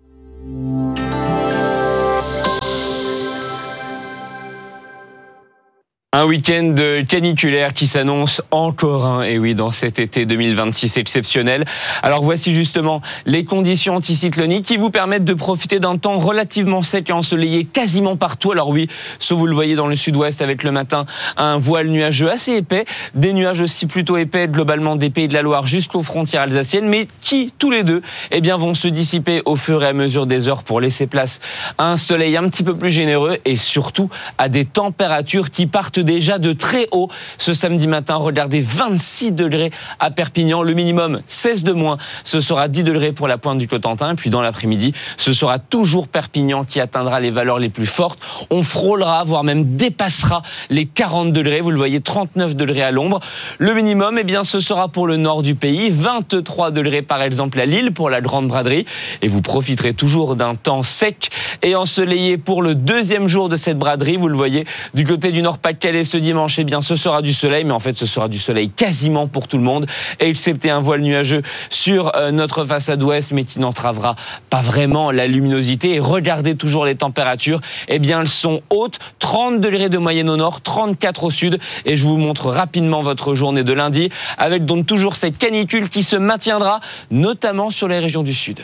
Un week-end caniculaire qui s'annonce encore un, et oui, dans cet été deux mille vingt-six exceptionnel. Alors voici justement les conditions anticycloniques qui vous permettent de profiter d'un temps relativement sec et ensoleillé quasiment partout. Alors oui, sauf vous le voyez dans le sud-ouest avec le matin un voile nuageux assez épais, des nuages aussi plutôt épais globalement des Pays de la Loire jusqu'aux frontières alsaciennes, mais qui tous les deux eh bien, vont se dissiper au fur et à mesure des heures pour laisser place à un soleil un petit peu plus généreux et surtout à des températures qui partent déjà de très haut ce samedi matin. Regardez, vingt-six degrés à Perpignan, le minimum seize de moins. Ce sera dix degrés pour la pointe du Cotentin. Et puis dans l'après-midi, ce sera toujours Perpignan qui atteindra les valeurs les plus fortes. On frôlera, voire même dépassera les quarante degrés. Vous le voyez, trente-neuf degrés à l'ombre. Le minimum, eh bien, ce sera pour le nord du pays, vingt-trois degrés par exemple à Lille pour la Grande Braderie. Et vous profiterez toujours d'un temps sec et ensoleillé pour le deuxième jour de cette braderie. Vous le voyez, du côté du Nord-Pas-de-Calais ce dimanche, eh bien, ce sera du soleil, mais en fait, ce sera du soleil quasiment pour tout le monde, excepté un voile nuageux sur euh, notre façade ouest, mais qui n'entravera pas vraiment la luminosité. Et regardez toujours les températures, eh bien, elles sont hautes, trente degrés de moyenne au nord, trente-quatre au sud, et je vous montre rapidement votre journée de lundi, avec donc toujours cette canicule qui se maintiendra, notamment sur les régions du sud.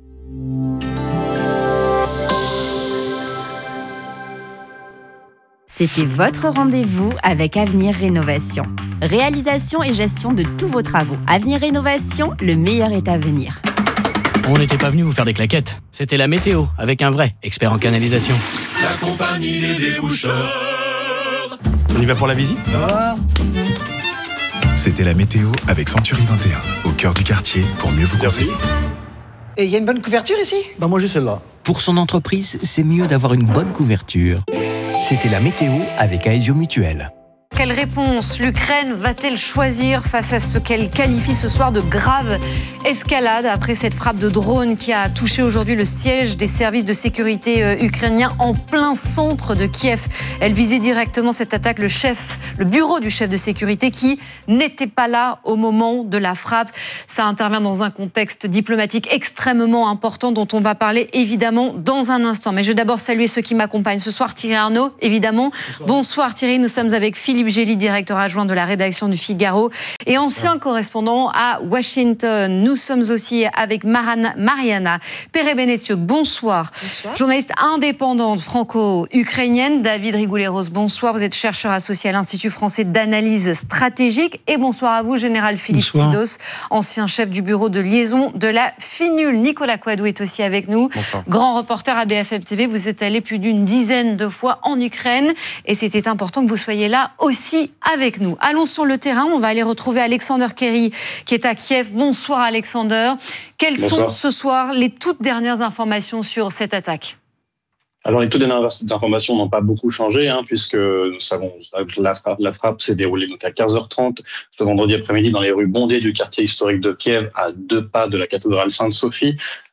C'était votre rendez-vous avec Avenir Rénovation. Réalisation et gestion de tous vos travaux. Avenir Rénovation, le meilleur est à venir. On n'était pas venu vous faire des claquettes. C'était la météo avec un vrai expert en canalisation. La compagnie des déboucheurs. On y va pour la visite? C'était la météo avec Century vingt et un, au cœur du quartier, pour mieux vous conseiller. Et il y a une bonne couverture ici? Bah moi j'ai celle-là. Pour son entreprise, c'est mieux d'avoir une bonne couverture. C'était la météo avec Aesio Mutuel. Quelle réponse l'Ukraine va-t-elle choisir face à ce qu'elle qualifie ce soir de grave escalade après cette frappe de drone qui a touché aujourd'hui le siège des services de sécurité ukrainiens en plein centre de Kiev. Elle visait directement cette attaque le chef, le bureau du chef de sécurité qui n'était pas là au moment de la frappe. Ça intervient dans un contexte diplomatique extrêmement important dont on va parler évidemment dans un instant. Mais je vais d'abord saluer ceux qui m'accompagnent ce soir. Thierry Arnaud, évidemment. Bonsoir, Bonsoir Thierry, nous sommes avec Philippe Gély, directeur adjoint de la rédaction du Figaro et ancien correspondant à Washington. Nous sommes aussi avec Marana, Mariana Perebenestiuk. Bonsoir. Bonsoir. Journaliste indépendante franco-ukrainienne. David Rigoulet-Rose, bonsoir. Vous êtes chercheur associé à l'Institut français d'analyse stratégique. Et bonsoir à vous, général Philippe bonsoir. Sidos, ancien chef du bureau de liaison de la FINUL. Nicolas Coadou est aussi avec nous. Bonsoir. Grand reporter à B F M T V. Vous êtes allé plus d'une dizaine de fois en Ukraine et c'était important que vous soyez là aussi avec nous. Allons sur le terrain, on va aller retrouver Alexander Kerry qui est à Kiev. Bonsoir Alexander. Quelles Bonsoir. sont ce soir les toutes dernières informations sur cette attaque ? Alors les toutes dernières informations n'ont pas beaucoup changé, hein, puisque nous savons la frappe, la frappe s'est déroulée donc à quinze heures trente ce vendredi après-midi dans les rues bondées du quartier historique de Kiev, à deux pas de la cathédrale Sainte-Sophie.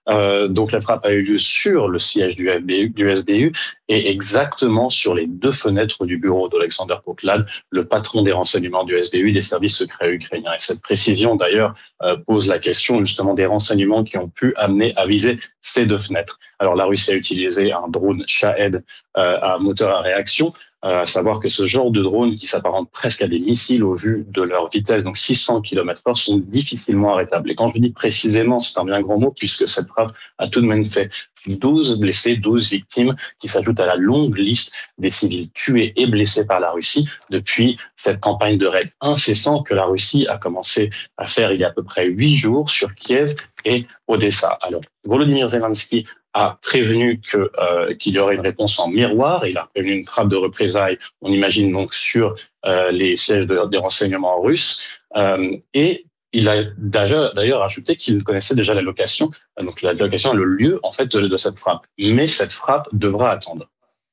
Euh, donc la frappe a eu lieu sur le siège du, F B U, du S B U et exactement sur les deux fenêtres du bureau d'Alexander Poklad, le patron des renseignements du S B U, des services secrets ukrainiens. Et cette précision, d'ailleurs, euh, pose la question justement des renseignements qui ont pu amener à viser ces deux fenêtres. Alors la Russie a utilisé un drone Shahed euh, à moteur à réaction, euh, à savoir que ce genre de drone qui s'apparente presque à des missiles au vu de leur vitesse, donc six cents kilomètres heure, sont difficilement arrêtables. Et quand je dis précisément, c'est un bien grand mot puisque cette frappe a tout de même fait douze blessés, douze victimes, qui s'ajoutent à la longue liste des civils tués et blessés par la Russie depuis cette campagne de raid incessant que la Russie a commencé à faire il y a à peu près huit jours sur Kiev et Odessa. Alors, Volodymyr Zelensky a prévenu que, euh, qu'il y aurait une réponse en miroir. Il a prévenu une frappe de représailles, on imagine donc sur euh, les sièges de, des renseignements russes. Euh, et il a d'ailleurs ajouté qu'il connaissait déjà la location, donc la location et le lieu en fait de, de cette frappe. Mais cette frappe devra attendre.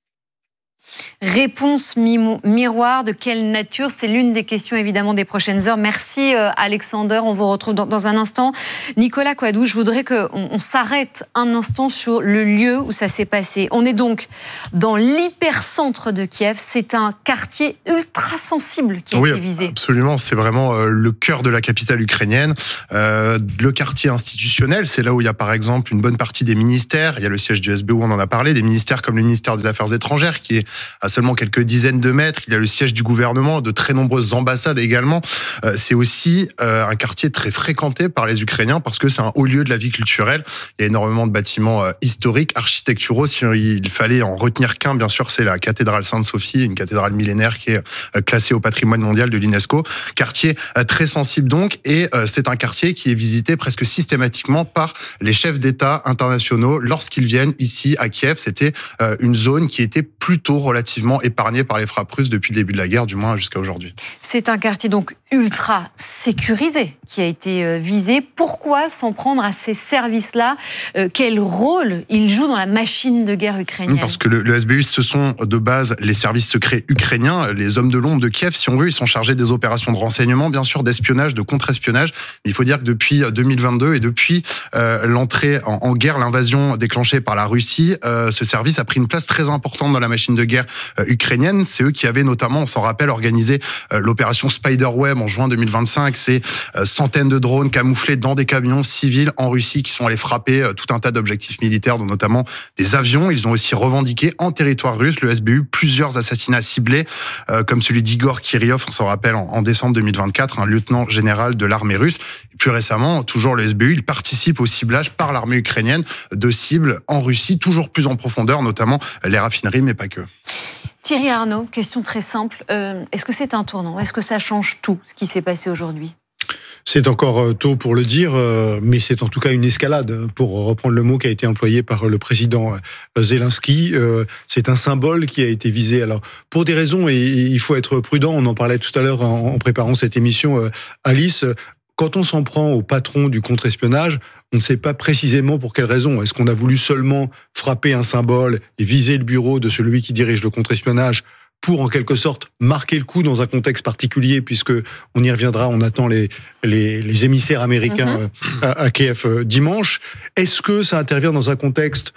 Réponse mi- miroir, de quelle nature? C'est l'une des questions évidemment des prochaines heures. Merci euh, Alexander, on vous retrouve dans, dans un instant. Nicolas Coadou, je voudrais qu'on on s'arrête un instant sur le lieu où ça s'est passé. On est donc dans l'hypercentre de Kiev, c'est un quartier ultra sensible qui a oui, été visé. Absolument, c'est vraiment euh, le cœur de la capitale ukrainienne. Euh, le quartier institutionnel, c'est là où il y a par exemple une bonne partie des ministères, il y a le siège du S B U, on en a parlé, des ministères comme le ministère des Affaires étrangères qui est à seulement quelques dizaines de mètres. Il y a le siège du gouvernement, de très nombreuses ambassades également. Euh, c'est aussi euh, un quartier très fréquenté par les Ukrainiens parce que c'est un haut lieu de la vie culturelle. Il y a énormément de bâtiments euh, historiques, architecturaux. Si il fallait en retenir qu'un, bien sûr, c'est la cathédrale Sainte-Sophie, une cathédrale millénaire qui est euh, classée au patrimoine mondial de l'UNESCO. Quartier euh, très sensible donc, et euh, c'est un quartier qui est visité presque systématiquement par les chefs d'État internationaux lorsqu'ils viennent ici à Kiev. C'était euh, une zone qui était plutôt relativement épargné par les frappes russes depuis le début de la guerre, du moins jusqu'à aujourd'hui. C'est un quartier donc ultra sécurisé qui a été visé. Pourquoi s'en prendre à ces services-là? euh, Quel rôle ils jouent dans la machine de guerre ukrainienne? Parce que le, le S B U, ce sont de base les services secrets ukrainiens, les hommes de l'ombre de Kiev, si on veut. Ils sont chargés des opérations de renseignement, bien sûr, d'espionnage, de contre-espionnage. Il faut dire que depuis deux mille vingt-deux et depuis euh, l'entrée en, en guerre, l'invasion déclenchée par la Russie, euh, ce service a pris une place très importante dans la machine de guerre euh, ukrainienne. C'est eux qui avaient notamment, on s'en rappelle, organisé euh, l'opération Spiderweb en juin deux mille vingt-cinq. C'est euh, centaines de drones camouflés dans des camions civils en Russie qui sont allés frapper euh, tout un tas d'objectifs militaires, dont notamment des avions. Ils ont aussi revendiqué en territoire russe, le S B U, plusieurs assassinats ciblés, euh, comme celui d'Igor Kirillov, on s'en rappelle, en, en décembre deux mille vingt-quatre, un lieutenant général de l'armée russe. Et plus récemment, toujours le S B U, il participe au ciblage par l'armée ukrainienne de cibles en Russie, toujours plus en profondeur, notamment les raffineries, mais pas que. Thierry Arnaud, question très simple. Euh, est-ce que c'est un tournant? Est-ce que ça change tout, ce qui s'est passé aujourd'hui? C'est encore tôt pour le dire, mais c'est en tout cas une escalade, pour reprendre le mot qui a été employé par le président Zelensky. C'est un symbole qui a été visé. Alors, pour des raisons, et il faut être prudent, on en parlait tout à l'heure en préparant cette émission, Alice, quand on s'en prend au patron du contre-espionnage, on ne sait pas précisément pour quelle raison. Est-ce qu'on a voulu seulement frapper un symbole et viser le bureau de celui qui dirige le contre-espionnage pour en quelque sorte marquer le coup dans un contexte particulier, puisque on y reviendra, on attend les, les, les émissaires américains mm-hmm. à, à Kiev dimanche. Est-ce que ça intervient dans un contexte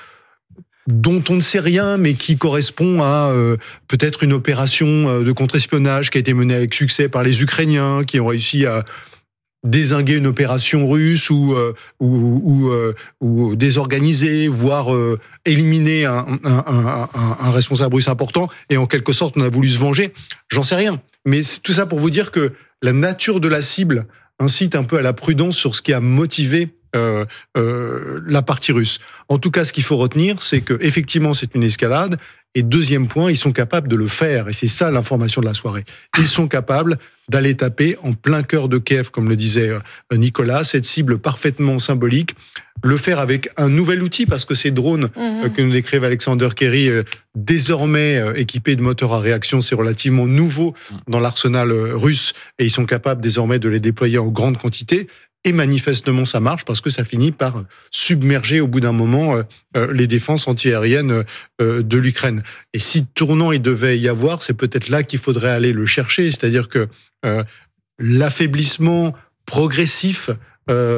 dont on ne sait rien, mais qui correspond à euh, peut-être une opération de contre-espionnage qui a été menée avec succès par les Ukrainiens, qui ont réussi à dézinguer une opération russe ou, euh, ou, ou, euh, ou désorganiser, voire euh, éliminer un, un, un, un, un responsable russe important, et en quelque sorte on a voulu se venger, j'en sais rien. Mais c'est tout ça pour vous dire que la nature de la cible incite un peu à la prudence sur ce qui a motivé euh, euh, la partie russe. En tout cas, ce qu'il faut retenir, c'est que effectivement c'est une escalade, et deuxième point, ils sont capables de le faire, et c'est ça l'information de la soirée. Ils sont capables d'aller taper en plein cœur de Kiev, comme le disait Nicolas, cette cible parfaitement symbolique, le faire avec un nouvel outil, parce que ces drones mmh. que nous décrivent Alexander Kerry, désormais équipés de moteurs à réaction, c'est relativement nouveau dans l'arsenal russe, et ils sont capables désormais de les déployer en grande quantité. Et manifestement, ça marche parce que ça finit par submerger au bout d'un moment euh, les défenses antiaériennes euh, de l'Ukraine. Et si tournant il devait y avoir, c'est peut-être là qu'il faudrait aller le chercher. C'est-à-dire que euh, l'affaiblissement progressif euh,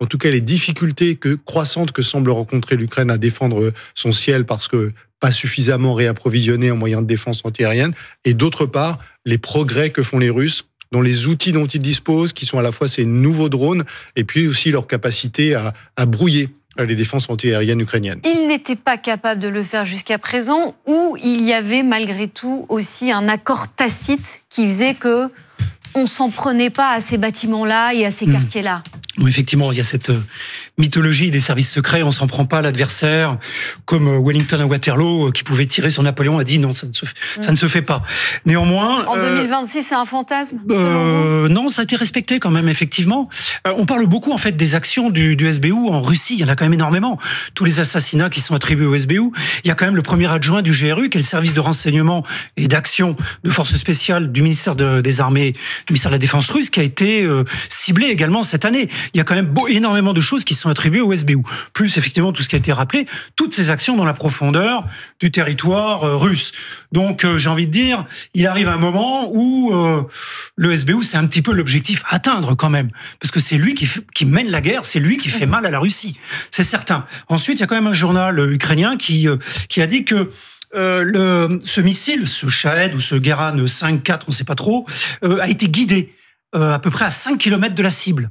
en tout cas les difficultés que, croissantes que semble rencontrer l'Ukraine à défendre son ciel parce que pas suffisamment réapprovisionné en moyens de défense antiaérienne, et d'autre part, les progrès que font les Russes dans les outils dont ils disposent, qui sont à la fois ces nouveaux drones, et puis aussi leur capacité à, à brouiller les défenses antiaériennes ukrainiennes. Il n'était pas capable de le faire jusqu'à présent, ou il y avait malgré tout aussi un accord tacite qui faisait que on s'en prenait pas à ces bâtiments-là et à ces mmh. quartiers-là? Bon, effectivement, il y a cette mythologie des services secrets, on s'en prend pas à l'adversaire, comme Wellington à Waterloo, qui pouvait tirer sur Napoléon, a dit non, ça ne se, mmh. ça ne se fait pas. Néanmoins... En deux mille vingt-six, euh, c'est un fantasme euh, Non, ça a été respecté quand même, effectivement. Euh, on parle beaucoup, en fait, des actions du, du S B U en Russie, il y en a quand même énormément. Tous les assassinats qui sont attribués au S B U, il y a quand même le premier adjoint du G R U, qui est le service de renseignement et d'action de forces spéciales du ministère de, des Armées, du ministère de la Défense russe, qui a été euh, ciblé également cette année. Il y a quand même beau, énormément de choses qui sont attribuées au S B U. Plus, effectivement, tout ce qui a été rappelé, toutes ces actions dans la profondeur du territoire euh, russe. Donc, euh, j'ai envie de dire, il arrive un moment où euh, le S B U, c'est un petit peu l'objectif à atteindre quand même. Parce que c'est lui qui, qui mène la guerre, c'est lui qui fait mal à la Russie. C'est certain. Ensuite, il y a quand même un journal ukrainien qui, euh, qui a dit que Euh, le, ce missile, ce Shahed ou ce Geran cinq quatre, on ne sait pas trop, euh, a été guidé euh, à peu près à cinq kilomètres de la cible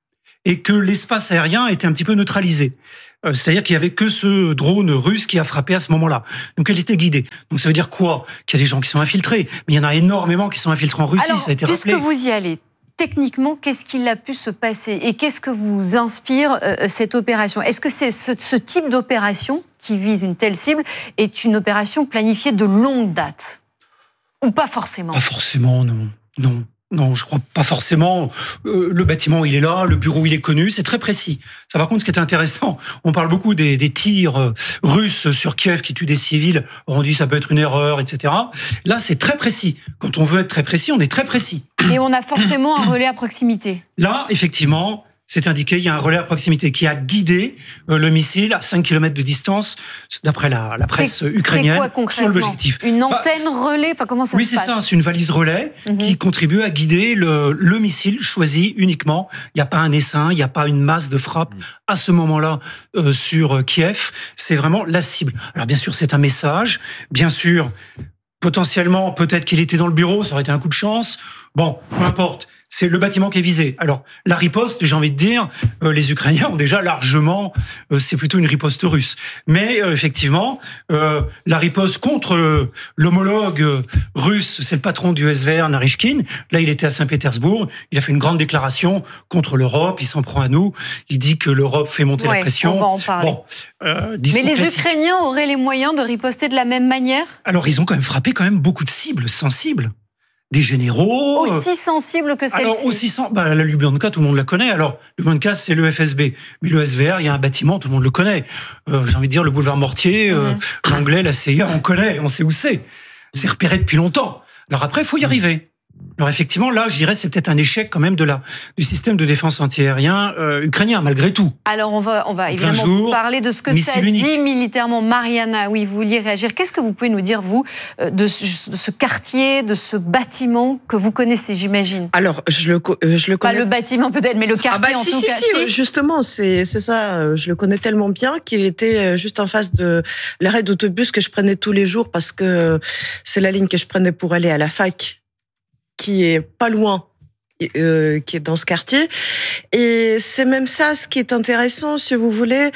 et que l'espace aérien était un petit peu neutralisé. Euh, c'est-à-dire qu'il n'y avait que ce drone russe qui a frappé à ce moment-là. Donc elle était guidée. Donc ça veut dire quoi? Qu'il y a des gens qui sont infiltrés. Mais il y en a énormément qui sont infiltrés en Russie, Alors, ça a été rappelé. Puisque vous y allez, techniquement, qu'est-ce qu'il a pu se passer et qu'est-ce que vous inspire euh, cette opération? Est-ce que c'est ce, ce type d'opération qui vise une telle cible est une opération planifiée de longue date? Ou pas forcément? Pas forcément, non. Non. Non, je crois pas forcément. Euh, le bâtiment, il est là, le bureau, il est connu, c'est très précis. Ça, par contre, ce qui est intéressant, on parle beaucoup des, des tirs euh, russes sur Kiev qui tuent des civils. On dit ça peut être une erreur, et cetera. Là, c'est très précis. Quand on veut être très précis, on est très précis. Et on a forcément un relais à proximité. Là, effectivement, c'est indiqué, il y a un relais à proximité qui a guidé euh, le missile à cinq kilomètres de distance, d'après la, la presse c'est, ukrainienne, c'est quoi, sur l'objectif. Une antenne bah, relais, enfin comment ça oui, se passe? Oui, c'est ça, c'est une valise relais mm-hmm. qui contribue à guider le, le missile choisi uniquement. Il n'y a pas un essaim, il n'y a pas une masse de frappe mm. à ce moment-là euh, sur Kiev. C'est vraiment la cible. Alors bien sûr, c'est un message. Bien sûr, potentiellement, peut-être qu'il était dans le bureau, ça aurait été un coup de chance. Bon, peu importe. C'est le bâtiment qui est visé. Alors, la riposte, j'ai envie de dire, euh, les Ukrainiens ont déjà largement, euh, c'est plutôt une riposte russe. Mais euh, effectivement, euh, la riposte contre euh, l'homologue euh, russe, c'est le patron du S V R, Naryshkin. Là, il était à Saint-Pétersbourg. Il a fait une grande déclaration contre l'Europe. Il s'en prend à nous. Il dit que l'Europe fait monter ouais, la pression. On va en parler. Bon, euh, Mais les classique. Ukrainiens auraient les moyens de riposter de la même manière? Alors, ils ont quand même frappé quand même beaucoup de cibles sensibles. Des généraux. Aussi sensibles que celle-ci. Alors, aussi sen... bah, la Lubyanka, tout le monde la connaît. Alors, Lubyanka, c'est le F S B. Mais le S V R, il y a un bâtiment, tout le monde le connaît. Euh, j'ai envie de dire, le boulevard Mortier, mm-hmm. euh, l'anglais, la C I A, on connaît, on sait où c'est. C'est repéré depuis longtemps. Alors après, il faut y arriver. Alors effectivement, là, je dirais, c'est peut-être un échec quand même de la, du système de défense antiaérien euh, ukrainien, malgré tout. Alors on va, on va évidemment jour, parler de ce que ça unique. dit militairement. Mariana, oui, vous vouliez réagir. Qu'est-ce que vous pouvez nous dire, vous, de ce, de ce quartier, de ce bâtiment que vous connaissez, j'imagine? Alors, je le, je le connais... Pas le bâtiment peut-être, mais le quartier ah bah, en si, tout si, cas. Si, justement, c'est, c'est ça. Je le connais tellement bien qu'il était juste en face de l'arrêt d'autobus que je prenais tous les jours parce que c'est la ligne que je prenais pour aller à la fac, qui est pas loin, euh, qui est dans ce quartier. Et c'est même ça, ce qui est intéressant, si vous voulez,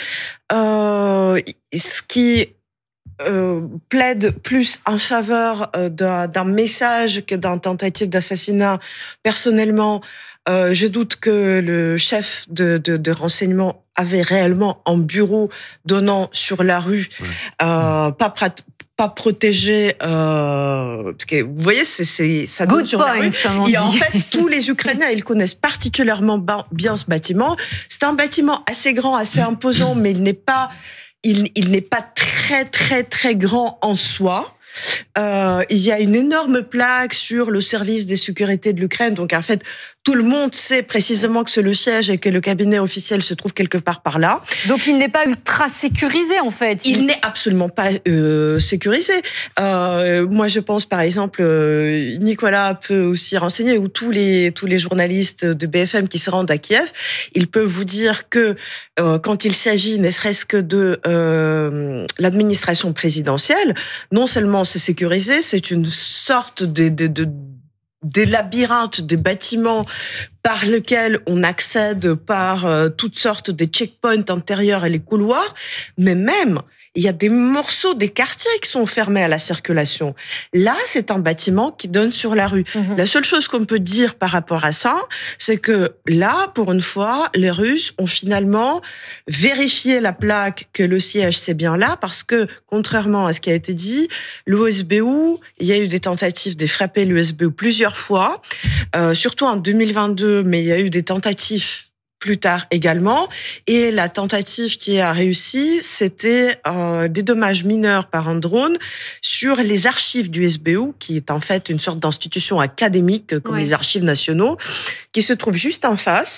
euh, ce qui euh, plaide plus en faveur d'un, d'un message que d'un tentative d'assassinat. Personnellement, euh, je doute que le chef de, de, de renseignement avait réellement un bureau donnant sur la rue, ouais. euh, pas prat- pas protégé, euh, parce que vous voyez, c'est, c'est ça donne sur la rue. Et en fait, tous les Ukrainiens, ils connaissent particulièrement bien ce bâtiment. C'est un bâtiment assez grand, assez imposant, mais il n'est pas, il, il n'est pas très, très, très grand en soi. Euh, il y a une énorme plaque sur le service des sécurités de l'Ukraine. Donc, en fait, tout le monde sait précisément que c'est le siège et que le cabinet officiel se trouve quelque part par là. Donc, il n'est pas ultra sécurisé, en fait. Il, il n'est absolument pas euh, sécurisé. Euh, moi, je pense, par exemple, euh, Nicolas peut aussi renseigner, ou tous les, tous les journalistes de B F M qui se rendent à Kiev, ils peuvent vous dire que euh, quand il s'agit, ne serait-ce que de euh, l'administration présidentielle, non seulement c'est sécurisé, c'est une sorte de... de, de des labyrinthes, des bâtiments par lesquels on accède par euh, toutes sortes de checkpoints intérieurs et les couloirs, mais même, il y a des morceaux des quartiers qui sont fermés à la circulation. Là, c'est un bâtiment qui donne sur la rue. Mmh. La seule chose qu'on peut dire par rapport à ça, c'est que là, pour une fois, les Russes ont finalement vérifié la plaque que le siège, c'est bien là, parce que, contrairement à ce qui a été dit, l'U S B U, il y a eu des tentatives de frapper l'U S B U plusieurs fois, euh, surtout en deux mille vingt-deux, mais il y a eu des tentatives plus tard également. Et la tentative qui a réussi, c'était euh, des dommages mineurs par un drone sur les archives du S B U, qui est en fait une sorte d'institution académique comme oui. les archives nationaux, qui se trouve juste en face.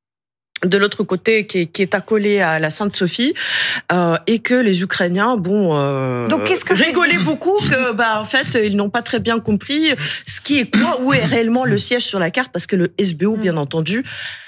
Mmh. De l'autre côté, qui est, qui est accolé à la Sainte-Sophie, euh, et que les Ukrainiens, bon, euh, Donc, qu'est-ce que rigolaient beaucoup, que, bah, en fait, ils n'ont pas très bien compris ce qui est quoi, où est réellement le siège sur la carte, parce que le S B U, mmh. bien entendu,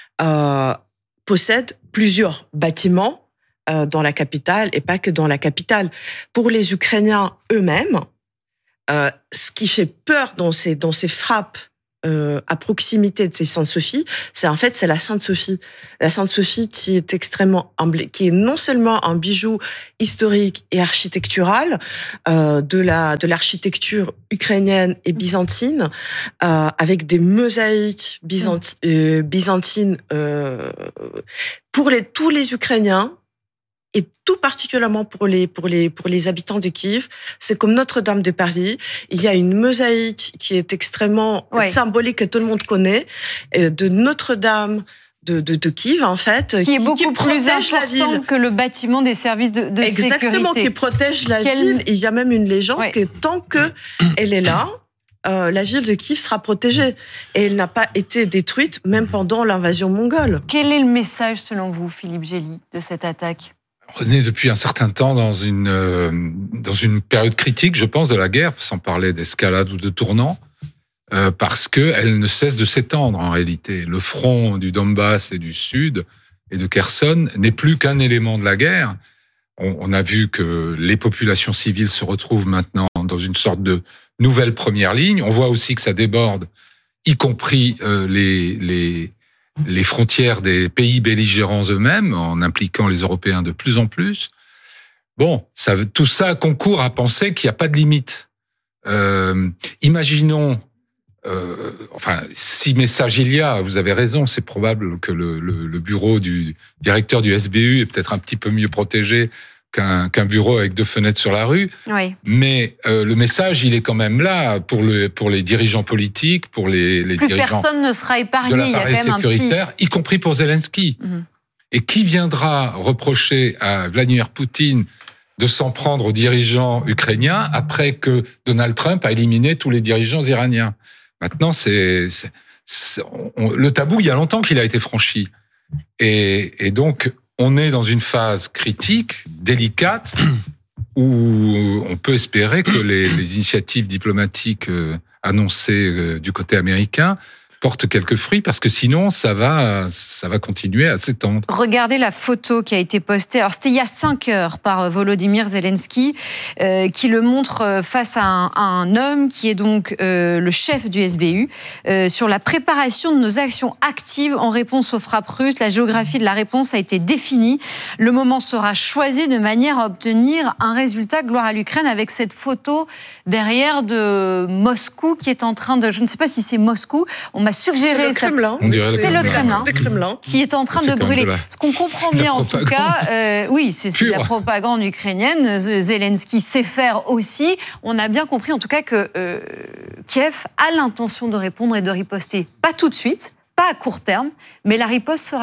Euh, possède plusieurs bâtiments euh, dans la capitale et pas que dans la capitale. Pour les Ukrainiens eux-mêmes, euh, ce qui fait peur dans ces, dans ces frappes euh, à proximité de ces Sainte-Sophie, c'est en fait c'est la Sainte-Sophie. La Sainte-Sophie qui est extrêmement qui est non seulement un bijou historique et architectural euh, de la de l'architecture ukrainienne et byzantine, euh, avec des mosaïques byzanti- euh, byzantines euh, pour les tous les Ukrainiens. Et tout particulièrement pour les, pour les, pour les habitants de Kiev, c'est comme Notre-Dame de Paris. Il y a une mosaïque qui est extrêmement ouais. symbolique, que tout le monde connaît, de Notre-Dame de, de, de Kiev, en fait. Qui, qui est beaucoup qui plus important que le bâtiment des services de, de Exactement, sécurité. Exactement, qui protège la Quelle... ville. Il y a même une légende ouais. que tant qu'elle est là, Euh, la ville de Kiev sera protégée. Et elle n'a pas été détruite, même pendant l'invasion mongole. Quel est le message, selon vous, Philippe Gély, de cette attaque ? On est depuis un certain temps dans une, euh, dans une période critique, je pense, de la guerre, sans parler d'escalade ou de tournant, euh, parce qu'elle ne cesse de s'étendre en réalité. Le front du Donbass et du Sud et de Kherson n'est plus qu'un élément de la guerre. On, on a vu que les populations civiles se retrouvent maintenant dans une sorte de nouvelle première ligne. On voit aussi que ça déborde, y compris euh, les... les les frontières des pays belligérants eux-mêmes, en impliquant les Européens de plus en plus. Bon, ça, tout ça concourt à penser qu'il n'y a pas de limite. Euh, imaginons, euh, enfin, si message il y a, vous avez raison, c'est probable que le, le, le bureau du directeur du S B U est peut-être un petit peu mieux protégé qu'un, qu'un bureau avec deux fenêtres sur la rue. Oui. Mais euh, le message, il est quand même là pour, le, pour les dirigeants politiques, pour les, les Plus dirigeants personne ne sera épargné. de l'appareil il y a quand même sécuritaire, un petit... y compris pour Zelensky. Mmh. Et qui viendra reprocher à Vladimir Poutine de s'en prendre aux dirigeants ukrainiens après que Donald Trump a éliminé tous les dirigeants iraniens ? Maintenant, c'est, c'est, c'est on, le tabou, il y a longtemps qu'il a été franchi. Et, et donc, on est dans une phase critique, délicate, où on peut espérer que les, les initiatives diplomatiques euh, annoncées euh, du côté américain portent quelques fruits, parce que sinon, ça va, ça va continuer à s'étendre. Regardez la photo qui a été postée. Alors, c'était il y a cinq heures par Volodymyr Zelensky, euh, qui le montre face à un, à un homme qui est donc euh, le chef du S B U, euh, sur la préparation de nos actions actives en réponse aux frappes russes. La géographie de la réponse a été définie. Le moment sera choisi de manière à obtenir un résultat, gloire à l'Ukraine, avec cette photo derrière de Moscou qui est en train de... Je ne sais pas si c'est Moscou. On m'a suggéré... C'est le Kremlin. Ça, c'est, c'est le Kremlin. Le Kremlin. Qui est en train c'est de brûler. De la... Ce qu'on comprend bien, en tout cas, euh, oui, c'est, c'est la propagande ukrainienne. Zelensky sait faire aussi. On a bien compris, en tout cas, que euh, Kiev a l'intention de répondre et de riposter. Pas tout de suite, pas à court terme, mais la riposte sera là.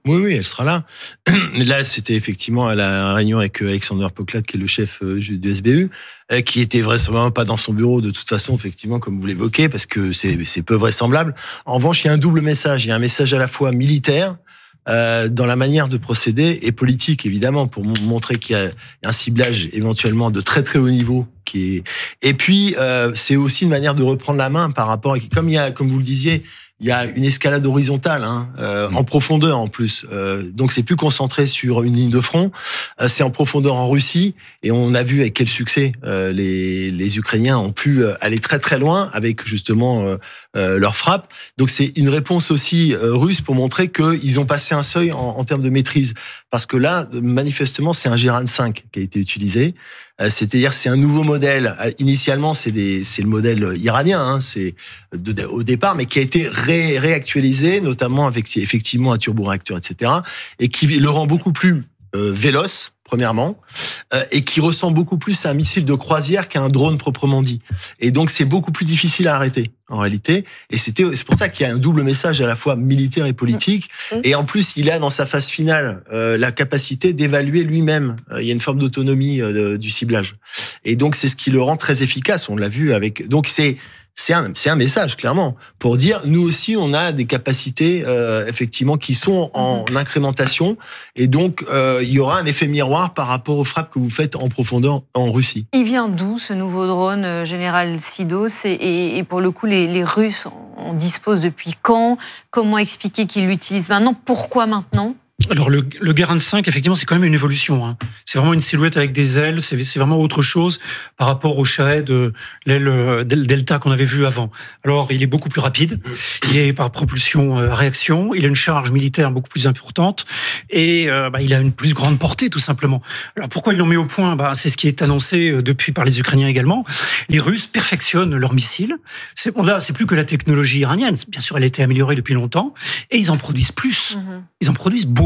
Oui, oui, elle sera là. Là, c'était effectivement à la réunion avec Alexander Poklad, qui est le chef du S B U, qui était vraisemblablement pas dans son bureau de toute façon, effectivement, comme vous l'évoquez, parce que c'est, c'est peu vraisemblable. En revanche, il y a un double message. Il y a un message à la fois militaire, euh, dans la manière de procéder, et politique, évidemment, pour montrer qu'il y a un ciblage éventuellement de très très haut niveau. Qui est... Et puis, euh, c'est aussi une manière de reprendre la main par rapport à... Comme, il y a, comme vous le disiez, il y a une escalade horizontale, hein, euh, mmh. en profondeur en plus. Euh, donc c'est plus concentré sur une ligne de front, euh, c'est en profondeur en Russie, et on a vu avec quel succès euh, les, les Ukrainiens ont pu aller très très loin avec justement euh, euh, leur frappe. Donc c'est une réponse aussi euh, russe pour montrer qu'ils ont passé un seuil en, en termes de maîtrise. Parce que là, manifestement, c'est un Gérald cinq qui a été utilisé. C'est-à-dire, c'est un nouveau modèle. Initialement, c'est, des, c'est le modèle iranien, hein, c'est de, de, au départ, mais qui a été ré, réactualisé, notamment avec effectivement un turboréacteur, et cetera, et qui le rend beaucoup plus euh, véloce, premièrement, euh, et qui ressemble beaucoup plus à un missile de croisière qu'à un drone proprement dit. Et donc, c'est beaucoup plus difficile à arrêter, en réalité. Et c'était, c'est pour ça qu'il y a un double message à la fois militaire et politique. Mmh. Et en plus, il a dans sa phase finale euh, la capacité d'évaluer lui-même. Euh, il y a une forme d'autonomie euh, du ciblage. Et donc, c'est ce qui le rend très efficace. On l'a vu avec... Donc, c'est... C'est un, c'est un message, clairement, pour dire, nous aussi, on a des capacités, euh, effectivement, qui sont en mmh. incrémentation. Et donc, euh, il y aura un effet miroir par rapport aux frappes que vous faites en profondeur en Russie. Il vient d'où, ce nouveau drone, euh, Général Sidos, et, et, et pour le coup, les, les Russes en disposent depuis quand? Comment expliquer qu'ils l'utilisent maintenant? Pourquoi maintenant? Alors le, le Garand cinq, effectivement, c'est quand même une évolution. Hein. C'est vraiment une silhouette avec des ailes, c'est, c'est vraiment autre chose par rapport au chalet de l'aile Delta qu'on avait vu avant. Alors il est beaucoup plus rapide, il est par propulsion euh, réaction, il a une charge militaire beaucoup plus importante et euh, bah, il a une plus grande portée tout simplement. Alors pourquoi ils l'ont mis au point? Bah, c'est ce qui est annoncé depuis par les Ukrainiens également. Les Russes perfectionnent leurs missiles. C'est, bon, là, c'est plus que la technologie iranienne. Bien sûr, elle a été améliorée depuis longtemps et ils en produisent plus. Mmh. Ils en produisent beaucoup.